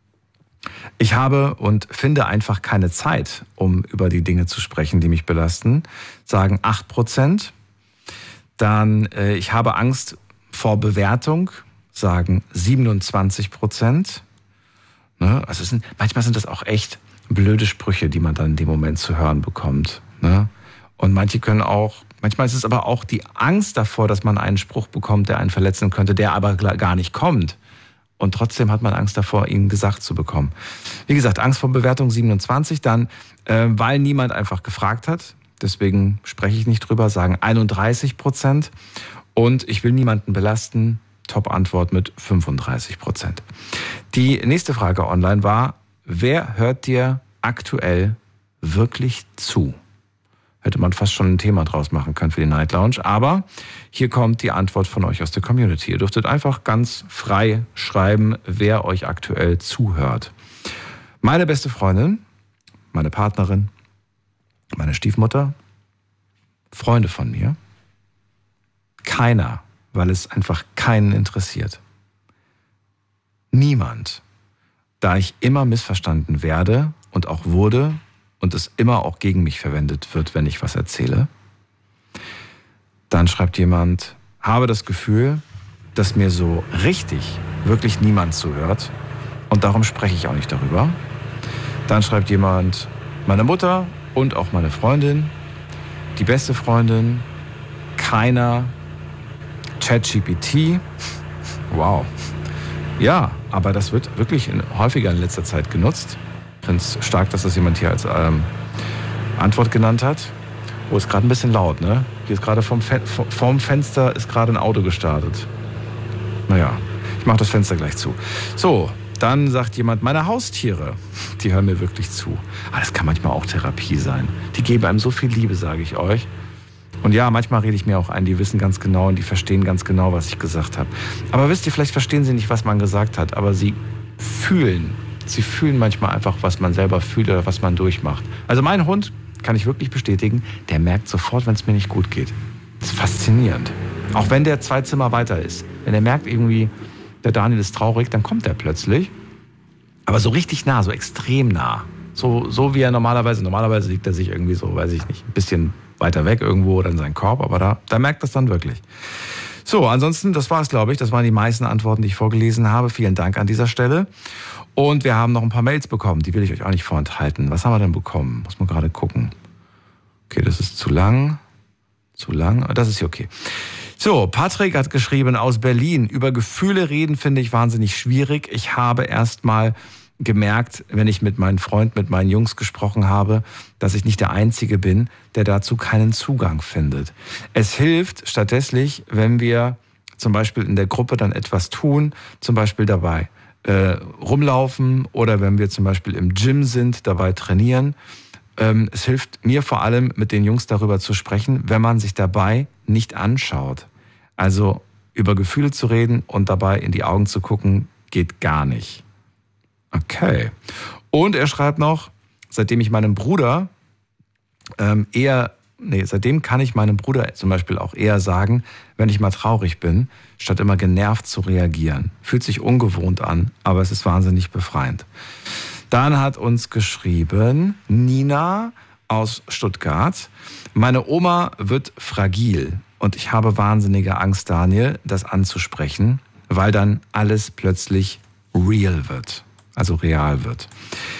Speaker 1: Ich habe und finde einfach keine Zeit, um über die Dinge zu sprechen, die mich belasten, sagen acht Prozent. Dann, äh, ich habe Angst vor Bewertung, sagen siebenundzwanzig Prozent. Ne? Also es sind, manchmal sind das auch echt blöde Sprüche, die man dann in dem Moment zu hören bekommt. Ne? Und manche können auch, manchmal ist es aber auch die Angst davor, dass man einen Spruch bekommt, der einen verletzen könnte, der aber gar nicht kommt. Und trotzdem hat man Angst davor, ihn gesagt zu bekommen. Wie gesagt, Angst vor Bewertung siebenundzwanzig, dann, äh, weil niemand einfach gefragt hat. Deswegen spreche ich nicht drüber, sagen einunddreißig Prozent. Und ich will niemanden belasten, Top-Antwort mit fünfunddreißig Prozent. Die nächste Frage online war, wer hört dir aktuell wirklich zu? Hätte man fast schon ein Thema draus machen können für die Night Lounge. Aber hier kommt die Antwort von euch aus der Community. Ihr dürftet einfach ganz frei schreiben, wer euch aktuell zuhört. Meine beste Freundin, meine Partnerin, meine Stiefmutter, Freunde von mir. Keiner, weil es einfach keinen interessiert. Niemand, da ich immer missverstanden werde und auch wurde, und es immer auch gegen mich verwendet wird, wenn ich was erzähle. Dann schreibt jemand, habe das Gefühl, dass mir so richtig wirklich niemand zuhört und darum spreche ich auch nicht darüber. Dann schreibt jemand, meine Mutter und auch meine Freundin, die beste Freundin, keiner, ChatGPT. Wow. Ja, aber das wird wirklich in, häufiger in letzter Zeit genutzt. Ich finde es stark, dass das jemand hier als, ähm, Antwort genannt hat. Oh, ist gerade ein bisschen laut, ne? Hier ist gerade vom, Fe- vom Fenster ist gerade ein Auto gestartet. Naja, ich mache das Fenster gleich zu. So, dann sagt jemand, meine Haustiere, die hören mir wirklich zu. Aber das kann manchmal auch Therapie sein. Die geben einem so viel Liebe, sage ich euch. Und ja, manchmal rede ich mir auch ein, die wissen ganz genau und die verstehen ganz genau, was ich gesagt habe. Aber wisst ihr, vielleicht verstehen sie nicht, was man gesagt hat, aber sie fühlen. Sie fühlen manchmal einfach, was man selber fühlt oder was man durchmacht. Also mein Hund, kann ich wirklich bestätigen, der merkt sofort, wenn es mir nicht gut geht. Das ist faszinierend. Auch wenn der zwei Zimmer weiter ist. Wenn er merkt irgendwie, der Daniel ist traurig, dann kommt er plötzlich. Aber so richtig nah, so extrem nah. So, so wie er normalerweise, normalerweise liegt er sich irgendwie so, weiß ich nicht, ein bisschen weiter weg irgendwo oder in seinen Korb, aber da, da merkt das dann wirklich. So, ansonsten, das war es, glaube ich. Das waren die meisten Antworten, die ich vorgelesen habe. Vielen Dank an dieser Stelle. Und wir haben noch ein paar Mails bekommen, die will ich euch auch nicht vorenthalten. Was haben wir denn bekommen? Muss man gerade gucken. Okay, das ist zu lang. Zu lang. Das ist hier okay. So, Patrick hat geschrieben aus Berlin. Über Gefühle reden finde ich wahnsinnig schwierig. Ich habe erst mal gemerkt, wenn ich mit meinem Freund, mit meinen Jungs gesprochen habe, dass ich nicht der Einzige bin, der dazu keinen Zugang findet. Es hilft stattdessen, wenn wir zum Beispiel in der Gruppe dann etwas tun, zum Beispiel dabei äh, rumlaufen oder wenn wir zum Beispiel im Gym sind, dabei trainieren. Ähm, es hilft mir vor allem, mit den Jungs darüber zu sprechen, wenn man sich dabei nicht anschaut. Also über Gefühle zu reden und dabei in die Augen zu gucken, geht gar nicht. Okay. Und er schreibt noch, seitdem ich meinem Bruder ähm, eher, nee, seitdem kann ich meinem Bruder zum Beispiel auch eher sagen, wenn ich mal traurig bin, statt immer genervt zu reagieren. Fühlt sich ungewohnt an, aber es ist wahnsinnig befreiend. Dann hat uns geschrieben Nina aus Stuttgart. Meine Oma wird fragil und ich habe wahnsinnige Angst, Daniel, das anzusprechen, weil dann alles plötzlich real wird. Also real wird.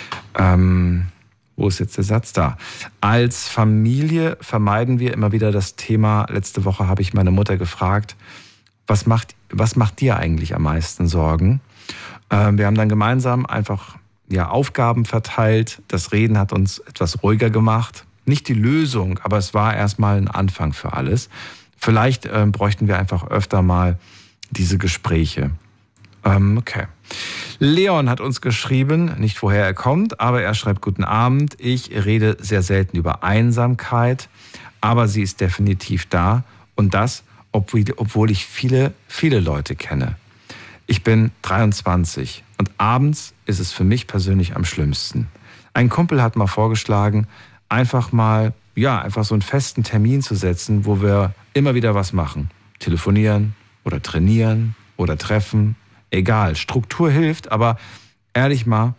Speaker 1: Ähm, wo ist jetzt der Satz? Da. Als Familie vermeiden wir immer wieder das Thema. Letzte Woche habe ich meine Mutter gefragt, was macht, was macht dir eigentlich am meisten Sorgen? Ähm, wir haben dann gemeinsam einfach ja, Aufgaben verteilt. Das Reden hat uns etwas ruhiger gemacht. Nicht die Lösung, aber es war erstmal ein Anfang für alles. Vielleicht ähm, bräuchten wir einfach öfter mal diese Gespräche. Ähm, okay. Leon hat uns geschrieben, nicht woher er kommt, aber er schreibt, guten Abend. Ich rede sehr selten über Einsamkeit, aber sie ist definitiv da. Und das, obwohl ich viele, viele Leute kenne. Ich bin dreiundzwanzig und abends ist es für mich persönlich am schlimmsten. Ein Kumpel hat mal vorgeschlagen, einfach mal, ja, einfach so einen festen Termin zu setzen, wo wir immer wieder was machen. Telefonieren oder trainieren oder treffen. Egal, Struktur hilft, aber ehrlich mal,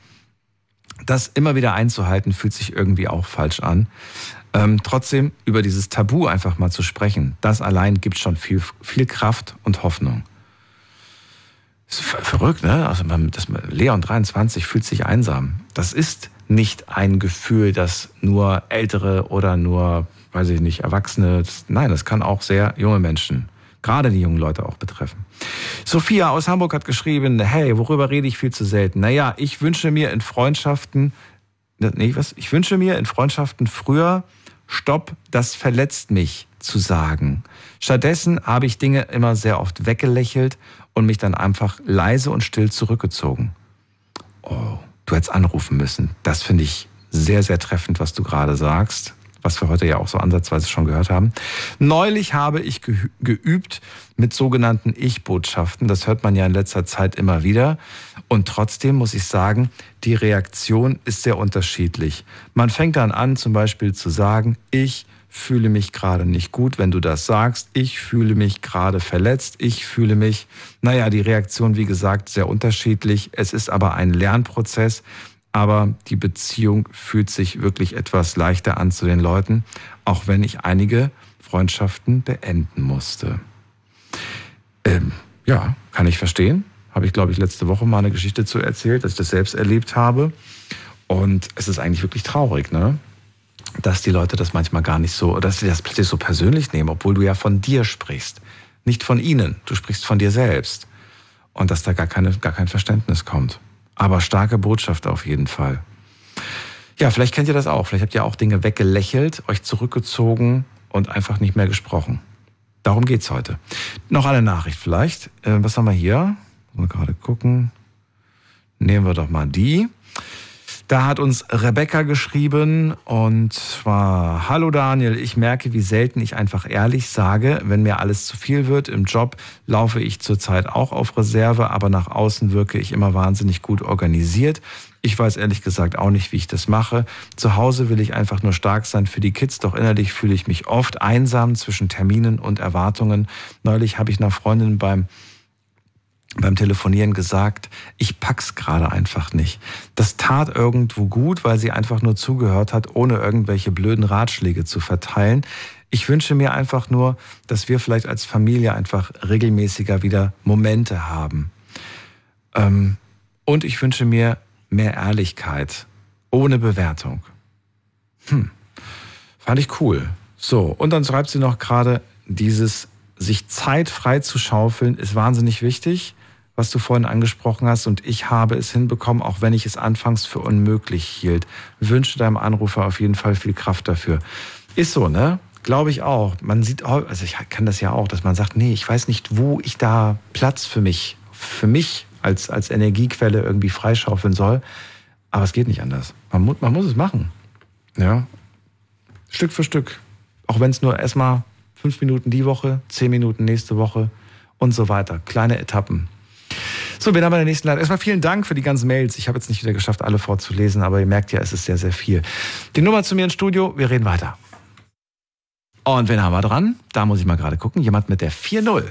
Speaker 1: das immer wieder einzuhalten, fühlt sich irgendwie auch falsch an. Ähm, trotzdem über dieses Tabu einfach mal zu sprechen, das allein gibt schon viel, viel Kraft und Hoffnung. Das ist verrückt, ne? Also das, Leon dreiundzwanzig fühlt sich einsam. Das ist nicht ein Gefühl, das nur Ältere oder nur, weiß ich nicht, Erwachsene, das, nein, das kann auch sehr junge Menschen, gerade die jungen Leute auch betreffen. Sophia aus Hamburg hat geschrieben, hey, worüber rede ich viel zu selten? Naja, ich wünsche mir in Freundschaften, nee, was? Ich wünsche mir in Freundschaften früher, stopp, das verletzt mich zu sagen. Stattdessen habe ich Dinge immer sehr oft weggelächelt und mich dann einfach leise und still zurückgezogen. Oh, du hättest anrufen müssen. Das finde ich sehr, sehr treffend, was du gerade sagst. Was wir heute ja auch so ansatzweise schon gehört haben. Neulich habe ich geübt mit sogenannten Ich-Botschaften. Das hört man ja in letzter Zeit immer wieder. Und trotzdem muss ich sagen, die Reaktion ist sehr unterschiedlich. Man fängt dann an, zum Beispiel zu sagen, ich fühle mich gerade nicht gut, wenn du das sagst. Ich fühle mich gerade verletzt. Ich fühle mich, naja, die Reaktion, wie gesagt, sehr unterschiedlich. Es ist aber ein Lernprozess. Aber die Beziehung fühlt sich wirklich etwas leichter an zu den Leuten, auch wenn ich einige Freundschaften beenden musste. Ähm, ja, kann ich verstehen. Habe ich, glaube ich, letzte Woche mal eine Geschichte zu erzählt, dass ich das selbst erlebt habe. Und es ist eigentlich wirklich traurig, ne? Dass die Leute das manchmal gar nicht so, dass sie das plötzlich so persönlich nehmen, obwohl du ja von dir sprichst. Nicht von ihnen, du sprichst von dir selbst. Und dass da gar keine, gar kein Verständnis kommt. Aber starke Botschaft auf jeden Fall. Ja, vielleicht kennt ihr das auch. Vielleicht habt ihr auch Dinge weggelächelt, euch zurückgezogen und einfach nicht mehr gesprochen. Darum geht's heute. Noch eine Nachricht vielleicht. Äh, was haben wir hier? Mal gerade gucken. Nehmen wir doch mal die. Da hat uns Rebecca geschrieben und zwar: Hallo Daniel, ich merke, wie selten ich einfach ehrlich sage, wenn mir alles zu viel wird. Im Job laufe ich zurzeit auch auf Reserve, aber nach außen wirke ich immer wahnsinnig gut organisiert. Ich weiß ehrlich gesagt auch nicht, wie ich das mache. Zu Hause will ich einfach nur stark sein für die Kids, doch innerlich fühle ich mich oft einsam zwischen Terminen und Erwartungen. Neulich habe ich einer Freundin beim beim Telefonieren gesagt, ich pack's gerade einfach nicht. Das tat irgendwo gut, weil sie einfach nur zugehört hat, ohne irgendwelche blöden Ratschläge zu verteilen. Ich wünsche mir einfach nur, dass wir vielleicht als Familie einfach regelmäßiger wieder Momente haben. Ähm, und ich wünsche mir mehr Ehrlichkeit, ohne Bewertung. Hm, fand ich cool. So, und dann schreibt sie noch gerade, dieses sich Zeit frei zu schaufeln ist wahnsinnig wichtig, was du vorhin angesprochen hast, und ich habe es hinbekommen, auch wenn ich es anfangs für unmöglich hielt. Wünsche deinem Anrufer auf jeden Fall viel Kraft dafür. Ist so, ne? Glaube ich auch. Man sieht, also ich kann das ja auch, dass man sagt, nee, ich weiß nicht, wo ich da Platz für mich, für mich als, als Energiequelle irgendwie freischaufeln soll. Aber es geht nicht anders. Man muss, man muss es machen. Ja. Stück für Stück. Auch wenn es nur erstmal fünf Minuten die Woche, zehn Minuten nächste Woche und so weiter. Kleine Etappen. So, wir haben bei der nächsten Leitung. Erstmal vielen Dank für die ganzen Mails. Ich habe jetzt nicht wieder geschafft, alle vorzulesen, aber ihr merkt ja, es ist sehr, sehr viel. Die Nummer zu mir ins Studio, wir reden weiter. Und wen haben wir dran? Da muss ich mal gerade gucken. Jemand mit der vier null.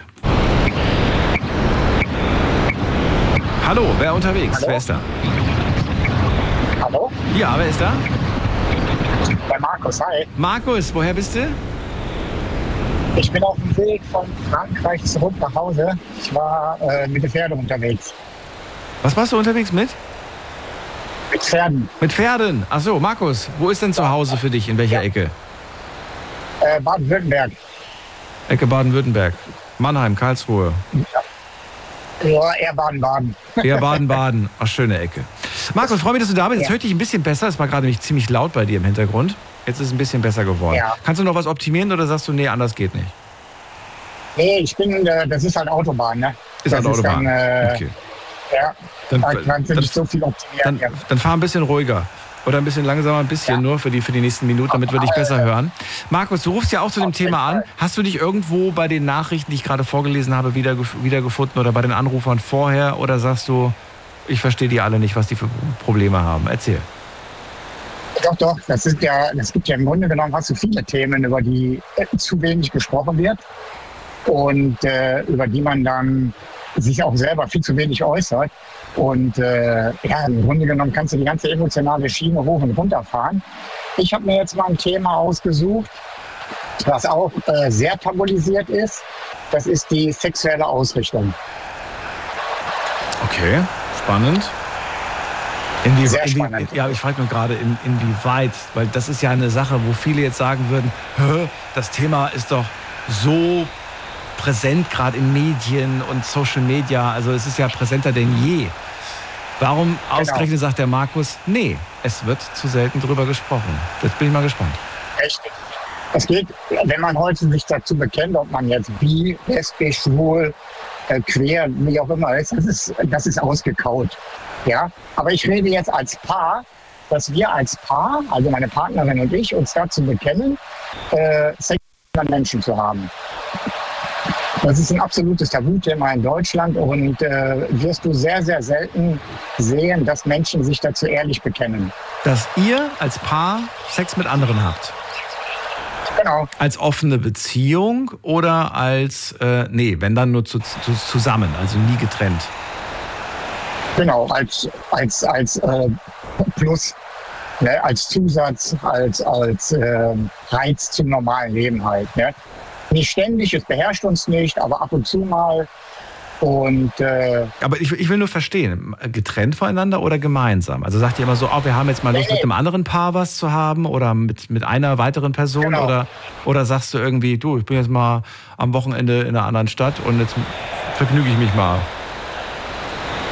Speaker 1: Hallo, wer unterwegs?
Speaker 7: Hallo?
Speaker 1: Wer ist da?
Speaker 7: Hallo?
Speaker 1: Ja, wer ist da?
Speaker 7: Bei Markus, hi.
Speaker 1: Markus, woher bist du?
Speaker 7: Ich bin auf dem Weg von Frankreich zurück nach Hause. Ich war äh, mit den Pferden unterwegs.
Speaker 1: Was warst du unterwegs mit?
Speaker 7: Mit Pferden.
Speaker 1: Mit Pferden. Ach so, Markus, wo ist denn zu Hause für dich? In welcher
Speaker 7: Ja.
Speaker 1: Ecke?
Speaker 7: Äh, Baden-Württemberg.
Speaker 1: Ecke Baden-Württemberg. Mannheim, Karlsruhe.
Speaker 7: Ja, eher Baden-Baden.
Speaker 1: Eher Baden-Baden. Ach, schöne Ecke. Markus, freue mich, dass du da bist. Jetzt
Speaker 7: Ja.
Speaker 1: höre ich dich ein bisschen besser. Es war gerade nämlich ziemlich laut bei dir im Hintergrund. Jetzt ist es ein bisschen besser geworden.
Speaker 7: Ja.
Speaker 1: Kannst du noch was optimieren oder sagst du, nee, anders geht nicht?
Speaker 7: Nee, ich bin, äh, das ist halt Autobahn, ne?
Speaker 1: Ist
Speaker 7: das
Speaker 1: halt Autobahn.
Speaker 7: Ist dann, äh,
Speaker 1: Okay.
Speaker 7: Ja,
Speaker 1: Dann,
Speaker 7: da kannst du
Speaker 1: dann,
Speaker 7: nicht so viel optimieren.
Speaker 1: dann,
Speaker 7: ja.
Speaker 1: dann fahr ein bisschen ruhiger. Oder ein bisschen langsamer, ein bisschen
Speaker 7: Ja.
Speaker 1: nur für die, für die nächsten Minuten, damit wir dich besser hören. Markus, du rufst ja auch zu dem
Speaker 7: Auf jeden
Speaker 1: Thema an.
Speaker 7: Fall.
Speaker 1: Hast du dich irgendwo bei den Nachrichten, die ich gerade vorgelesen habe, wieder, wiedergefunden oder bei den Anrufern vorher? Oder sagst du, ich verstehe die alle nicht, was die für Probleme haben? Erzähl.
Speaker 7: Doch, doch, das ist ja, das gibt ja im Grunde genommen hast du viele Themen, über die äh, zu wenig gesprochen wird und äh, über die man dann sich auch selber viel zu wenig äußert. Und äh, ja, im Grunde genommen kannst du die ganze emotionale Schiene hoch und runter fahren. Ich habe mir jetzt mal ein Thema ausgesucht, was auch äh, sehr tabuisiert ist. Das ist die sexuelle Ausrichtung.
Speaker 1: Okay, spannend. Inwie
Speaker 7: Sehr
Speaker 1: inwie
Speaker 7: spannend.
Speaker 1: Ja, ich frage nur gerade, in, inwieweit, weil das ist ja eine Sache, wo viele jetzt sagen würden, Hö, das Thema ist doch so präsent, gerade in Medien und Social Media, also es ist ja präsenter denn je. Warum ausgerechnet sagt der Markus, nee, es wird zu selten drüber gesprochen. Jetzt bin ich mal gespannt.
Speaker 7: Richtig. Es geht, wenn man heute sich dazu bekennt, ob man jetzt bi, lesbisch, schwul, äh, queer, wie auch immer ist, das ist, das ist ausgekaut. Ja? Aber ich rede jetzt als Paar, dass wir als Paar, also meine Partnerin und ich, uns dazu bekennen, äh, Sex mit anderen Menschen zu haben. Das ist ein absolutes Tabuthema in Deutschland und äh, wirst du sehr, sehr selten sehen, dass Menschen sich dazu ehrlich bekennen.
Speaker 1: Dass ihr als Paar Sex mit anderen habt.
Speaker 7: Genau.
Speaker 1: Als offene Beziehung oder als, äh, nee, wenn dann nur zu, zu, zusammen, also nie getrennt.
Speaker 7: Genau, als, als, als äh, Plus, ne, als Zusatz, als, als äh, Reiz zum normalen Leben halt. Ne? Nicht ständig, es beherrscht uns nicht, aber ab und zu mal. Und, äh,
Speaker 1: Aber ich, ich will nur verstehen, getrennt voneinander oder gemeinsam? Also sagt ihr immer so, oh, wir haben jetzt mal Lust,
Speaker 7: Nee, nee.
Speaker 1: mit einem anderen Paar was zu haben oder mit, mit einer weiteren Person?
Speaker 7: Genau.
Speaker 1: Oder, oder sagst du irgendwie, du, ich bin jetzt mal am Wochenende in einer anderen Stadt und jetzt vergnüge ich mich mal?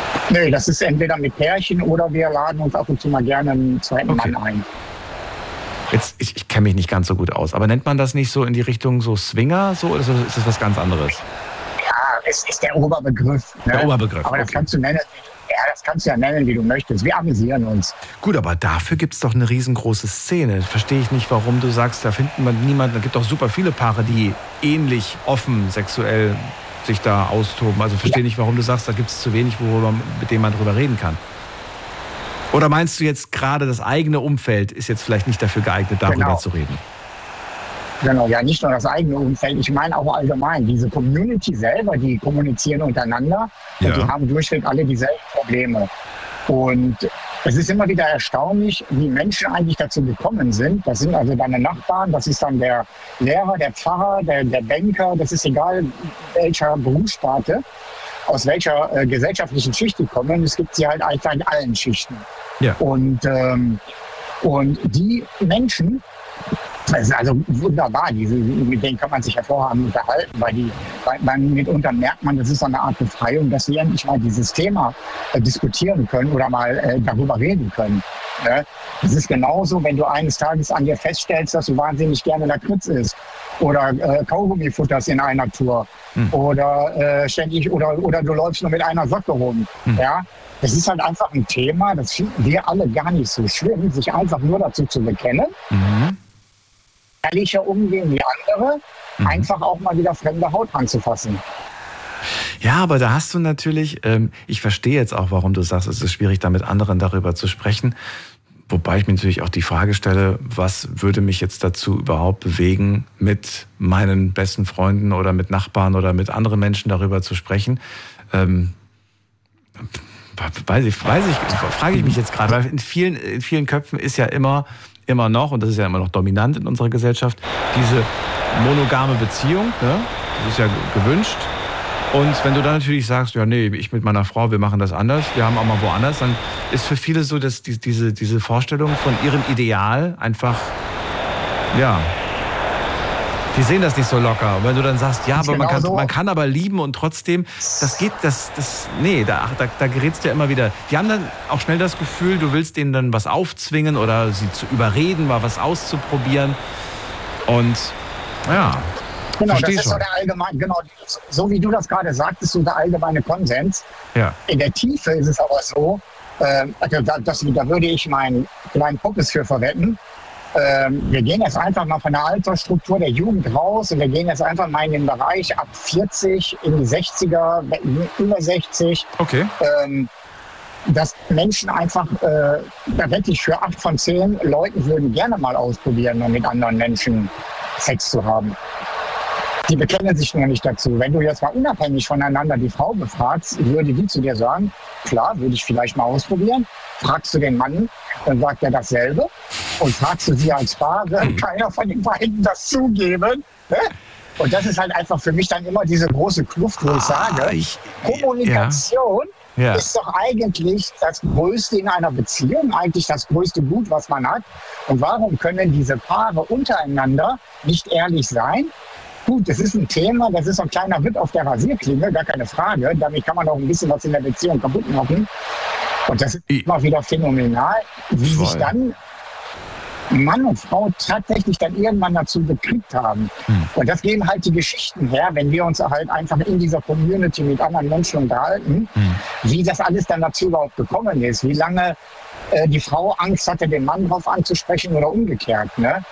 Speaker 7: Nö, das ist entweder mit Pärchen oder wir laden uns ab und zu mal gerne einen zweiten
Speaker 1: Okay.
Speaker 7: Mann ein.
Speaker 1: Jetzt, ich, ich kenne mich nicht ganz so gut aus, aber nennt man das nicht so in die Richtung so Swinger, so, oder ist das was ganz anderes?
Speaker 7: Ja, es ist der Oberbegriff. Ne?
Speaker 1: Der Oberbegriff,
Speaker 7: Aber das
Speaker 1: okay.
Speaker 7: kannst du nennen, ja, das kannst du ja nennen, wie du möchtest. Wir amüsieren uns.
Speaker 1: Gut, aber dafür gibt es doch eine riesengroße Szene. Verstehe ich nicht, warum du sagst, da findet man niemanden. Da gibt auch super viele Paare, die ähnlich offen sexuell sich da austoben. Also verstehe
Speaker 7: Ja.
Speaker 1: nicht, warum du sagst, da gibt es zu wenig, worüber, mit dem man drüber reden kann. Oder meinst du jetzt gerade, das eigene Umfeld ist jetzt vielleicht nicht dafür geeignet, darüber
Speaker 7: Genau.
Speaker 1: zu reden?
Speaker 7: Genau, ja, nicht nur das eigene Umfeld. Ich meine auch allgemein, diese Community selber, die kommunizieren untereinander
Speaker 1: Ja.
Speaker 7: und die haben durchweg alle dieselben Probleme. Und es ist immer wieder erstaunlich, wie Menschen eigentlich dazu gekommen sind. Das sind also deine Nachbarn, das ist dann der Lehrer, der Pfarrer, der, der Banker, das ist egal welcher Berufssparte, aus welcher äh, gesellschaftlichen Schicht die kommen. Es gibt sie halt einfach in allen Schichten.
Speaker 1: Ja.
Speaker 7: Und, ähm, und die Menschen, das ist also wunderbar, diese, mit denen kann man sich hervorragend unterhalten, weil die, weil man mitunter merkt man, das ist so eine Art Befreiung, dass sie endlich mal dieses Thema äh, diskutieren können oder mal äh, darüber reden können. Ne? Das ist genauso, wenn du eines Tages an dir feststellst, dass du wahnsinnig gerne Lakritz isst oder äh, Kaugummi futterst in einer Tour
Speaker 1: Hm.
Speaker 7: oder äh, ständig oder, oder du läufst nur mit einer Socke rum.
Speaker 1: Hm.
Speaker 7: Ja? Das ist halt einfach ein Thema, das finden wir alle gar nicht so schlimm, sich einfach nur dazu zu bekennen.
Speaker 1: Mhm.
Speaker 7: Ehrlicher umgehen wie andere,
Speaker 1: Mhm.
Speaker 7: einfach auch mal wieder fremde Haut anzufassen.
Speaker 1: Ja, aber da hast du natürlich, ähm, ich verstehe jetzt auch, warum du sagst, es ist schwierig, da mit anderen darüber zu sprechen. Wobei ich mir natürlich auch die Frage stelle, was würde mich jetzt dazu überhaupt bewegen, mit meinen besten Freunden oder mit Nachbarn oder mit anderen Menschen darüber zu sprechen? Ähm, weiß ich, weiß ich, frage ich mich jetzt gerade, weil in vielen, in vielen Köpfen ist ja immer, immer noch, und das ist ja immer noch dominant in unserer Gesellschaft, diese monogame Beziehung, ne? Das ist ja gewünscht. Und wenn du dann natürlich sagst, ja nee, ich mit meiner Frau, wir machen das anders, wir haben auch mal woanders, dann ist für viele so, dass die, diese, diese Vorstellung von ihrem Ideal einfach, ja, die sehen das nicht so locker. Und wenn du dann sagst, ja, aber man kann,
Speaker 7: Genau so.
Speaker 1: man kann aber lieben und trotzdem, das geht, das, das, nee, da, da, da gerätst du ja immer wieder. Die haben dann auch schnell das Gefühl, du willst denen dann was aufzwingen oder sie zu überreden, mal was auszuprobieren. Und, ja.
Speaker 7: Genau, das
Speaker 1: Versteh
Speaker 7: ist so
Speaker 1: schon.
Speaker 7: der allgemeine, genau, so wie du das gerade sagtest, so der allgemeine Konsens.
Speaker 1: Ja.
Speaker 7: In der Tiefe ist es aber so, äh, also da, das, da würde ich meinen kleinen Poppes für verwetten. Ähm, wir gehen jetzt einfach mal von der Altersstruktur der Jugend raus und wir gehen jetzt einfach mal in den Bereich ab vierzig, in die sechziger, über sechzig.
Speaker 1: Okay.
Speaker 7: Ähm, dass Menschen einfach, äh, da wette ich für acht von zehn Leuten würden gerne mal ausprobieren, um mit anderen Menschen Sex zu haben. Die bekennen sich nur nicht dazu. Wenn du jetzt mal unabhängig voneinander die Frau befragst, würde die zu dir sagen, klar, würde ich vielleicht mal ausprobieren. Fragst du den Mann, dann sagt er dasselbe. Und fragst du sie als Paar, wird keiner von den beiden das zugeben. Ne? Und das ist halt einfach für mich dann immer diese große Kluft, wo ich sage,
Speaker 1: Ah, ich,
Speaker 7: Kommunikation
Speaker 1: ja.
Speaker 7: ist doch eigentlich das Größte in einer Beziehung, eigentlich das größte Gut, was man hat. Und warum können diese Paare untereinander nicht ehrlich sein? Gut, das ist ein Thema, das ist so ein kleiner Ritt auf der Rasierklinge, gar keine Frage. Damit kann man auch ein bisschen was in der Beziehung kaputt machen. Und das ist
Speaker 1: Ich-
Speaker 7: immer wieder phänomenal, wie
Speaker 1: Voll.
Speaker 7: sich dann Mann und Frau tatsächlich dann irgendwann dazu gekriegt haben.
Speaker 1: Hm.
Speaker 7: Und das geben halt die Geschichten her, wenn wir uns halt einfach in dieser Community mit anderen Menschen unterhalten,
Speaker 1: Hm.
Speaker 7: wie das alles dann dazu überhaupt gekommen ist, wie lange äh, die Frau Angst hatte, den Mann drauf anzusprechen oder umgekehrt. Ne?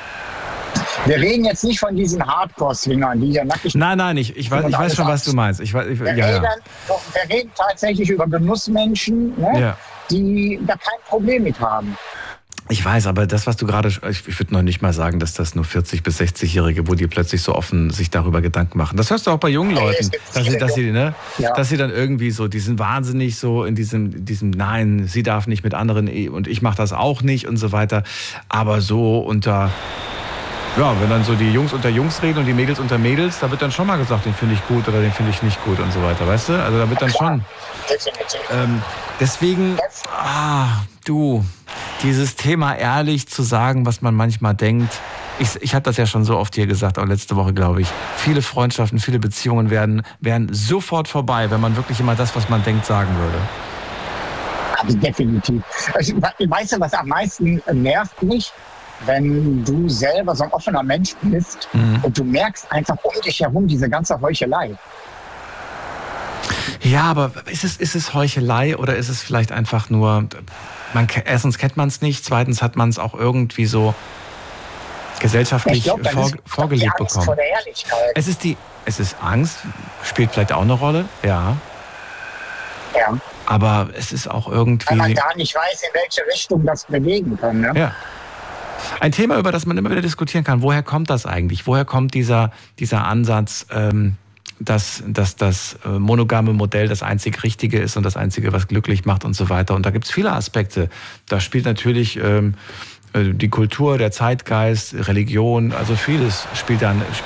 Speaker 7: Wir reden jetzt nicht von diesen Hardcore-Swingern, die hier nackig...
Speaker 1: Nein, nein, ich, ich, weiß, ich weiß schon, was du meinst. Ich, weiß- ich,
Speaker 7: Wir,
Speaker 1: ja,
Speaker 7: reden,
Speaker 1: ja.
Speaker 7: doch, wir reden tatsächlich über Genussmenschen, ne?
Speaker 1: Ja.
Speaker 7: die da kein Problem mit haben.
Speaker 1: Ich weiß, aber das, was du gerade, ich, ich würde noch nicht mal sagen, dass das nur vierzig- bis sechzig-Jährige, wo die plötzlich so offen sich darüber Gedanken machen. Das hörst du auch bei jungen
Speaker 7: Nee,
Speaker 1: Leuten,
Speaker 7: es gibt
Speaker 1: dass sie,
Speaker 7: viele
Speaker 1: dass sie, ne,
Speaker 7: Ja.
Speaker 1: dass sie dann irgendwie so, die sind wahnsinnig so in diesem, diesem, nein, sie darf nicht mit anderen eh, und ich mache das auch nicht und so weiter. Aber so unter, ja, wenn dann so die Jungs unter Jungs reden und die Mädels unter Mädels, da wird dann schon mal gesagt, den finde ich gut oder den finde ich nicht gut und so weiter, weißt du? Also da wird dann schon.
Speaker 7: Definitiv.
Speaker 1: Ähm, deswegen, ah, du, dieses Thema ehrlich zu sagen, was man manchmal denkt, Ich, ich habe das ja schon so oft hier gesagt, auch letzte Woche, glaube ich. Viele Freundschaften, viele Beziehungen werden, werden sofort vorbei, wenn man wirklich immer das, was man denkt, sagen würde.
Speaker 7: Also definitiv. Also, weißt du, was am meisten nervt mich? Wenn du selber so ein offener Mensch bist mhm. und du merkst einfach um dich herum diese ganze Heuchelei.
Speaker 1: Ja, aber ist es, ist es Heuchelei oder ist es vielleicht einfach nur, man, erstens kennt man es nicht, zweitens hat man es auch irgendwie so gesellschaftlich glaub, vor, ist, vorgelebt die Angst bekommen. Vor der Ehrlichkeit. Es ist die, es ist Angst, spielt vielleicht auch eine Rolle, ja.
Speaker 7: Ja.
Speaker 1: Aber es ist auch irgendwie...
Speaker 7: Weil man gar nicht weiß, in welche Richtung das bewegen kann, ne?
Speaker 1: Ja. Ein Thema, über das man immer wieder diskutieren kann. Woher kommt das eigentlich? Woher kommt dieser, dieser Ansatz, ähm, dass, dass das äh, monogame Modell das einzig Richtige ist und das Einzige, was glücklich macht und so weiter? Und da gibt es viele Aspekte. Da spielt natürlich ähm, die Kultur, der Zeitgeist, Religion, also vieles spielt dann...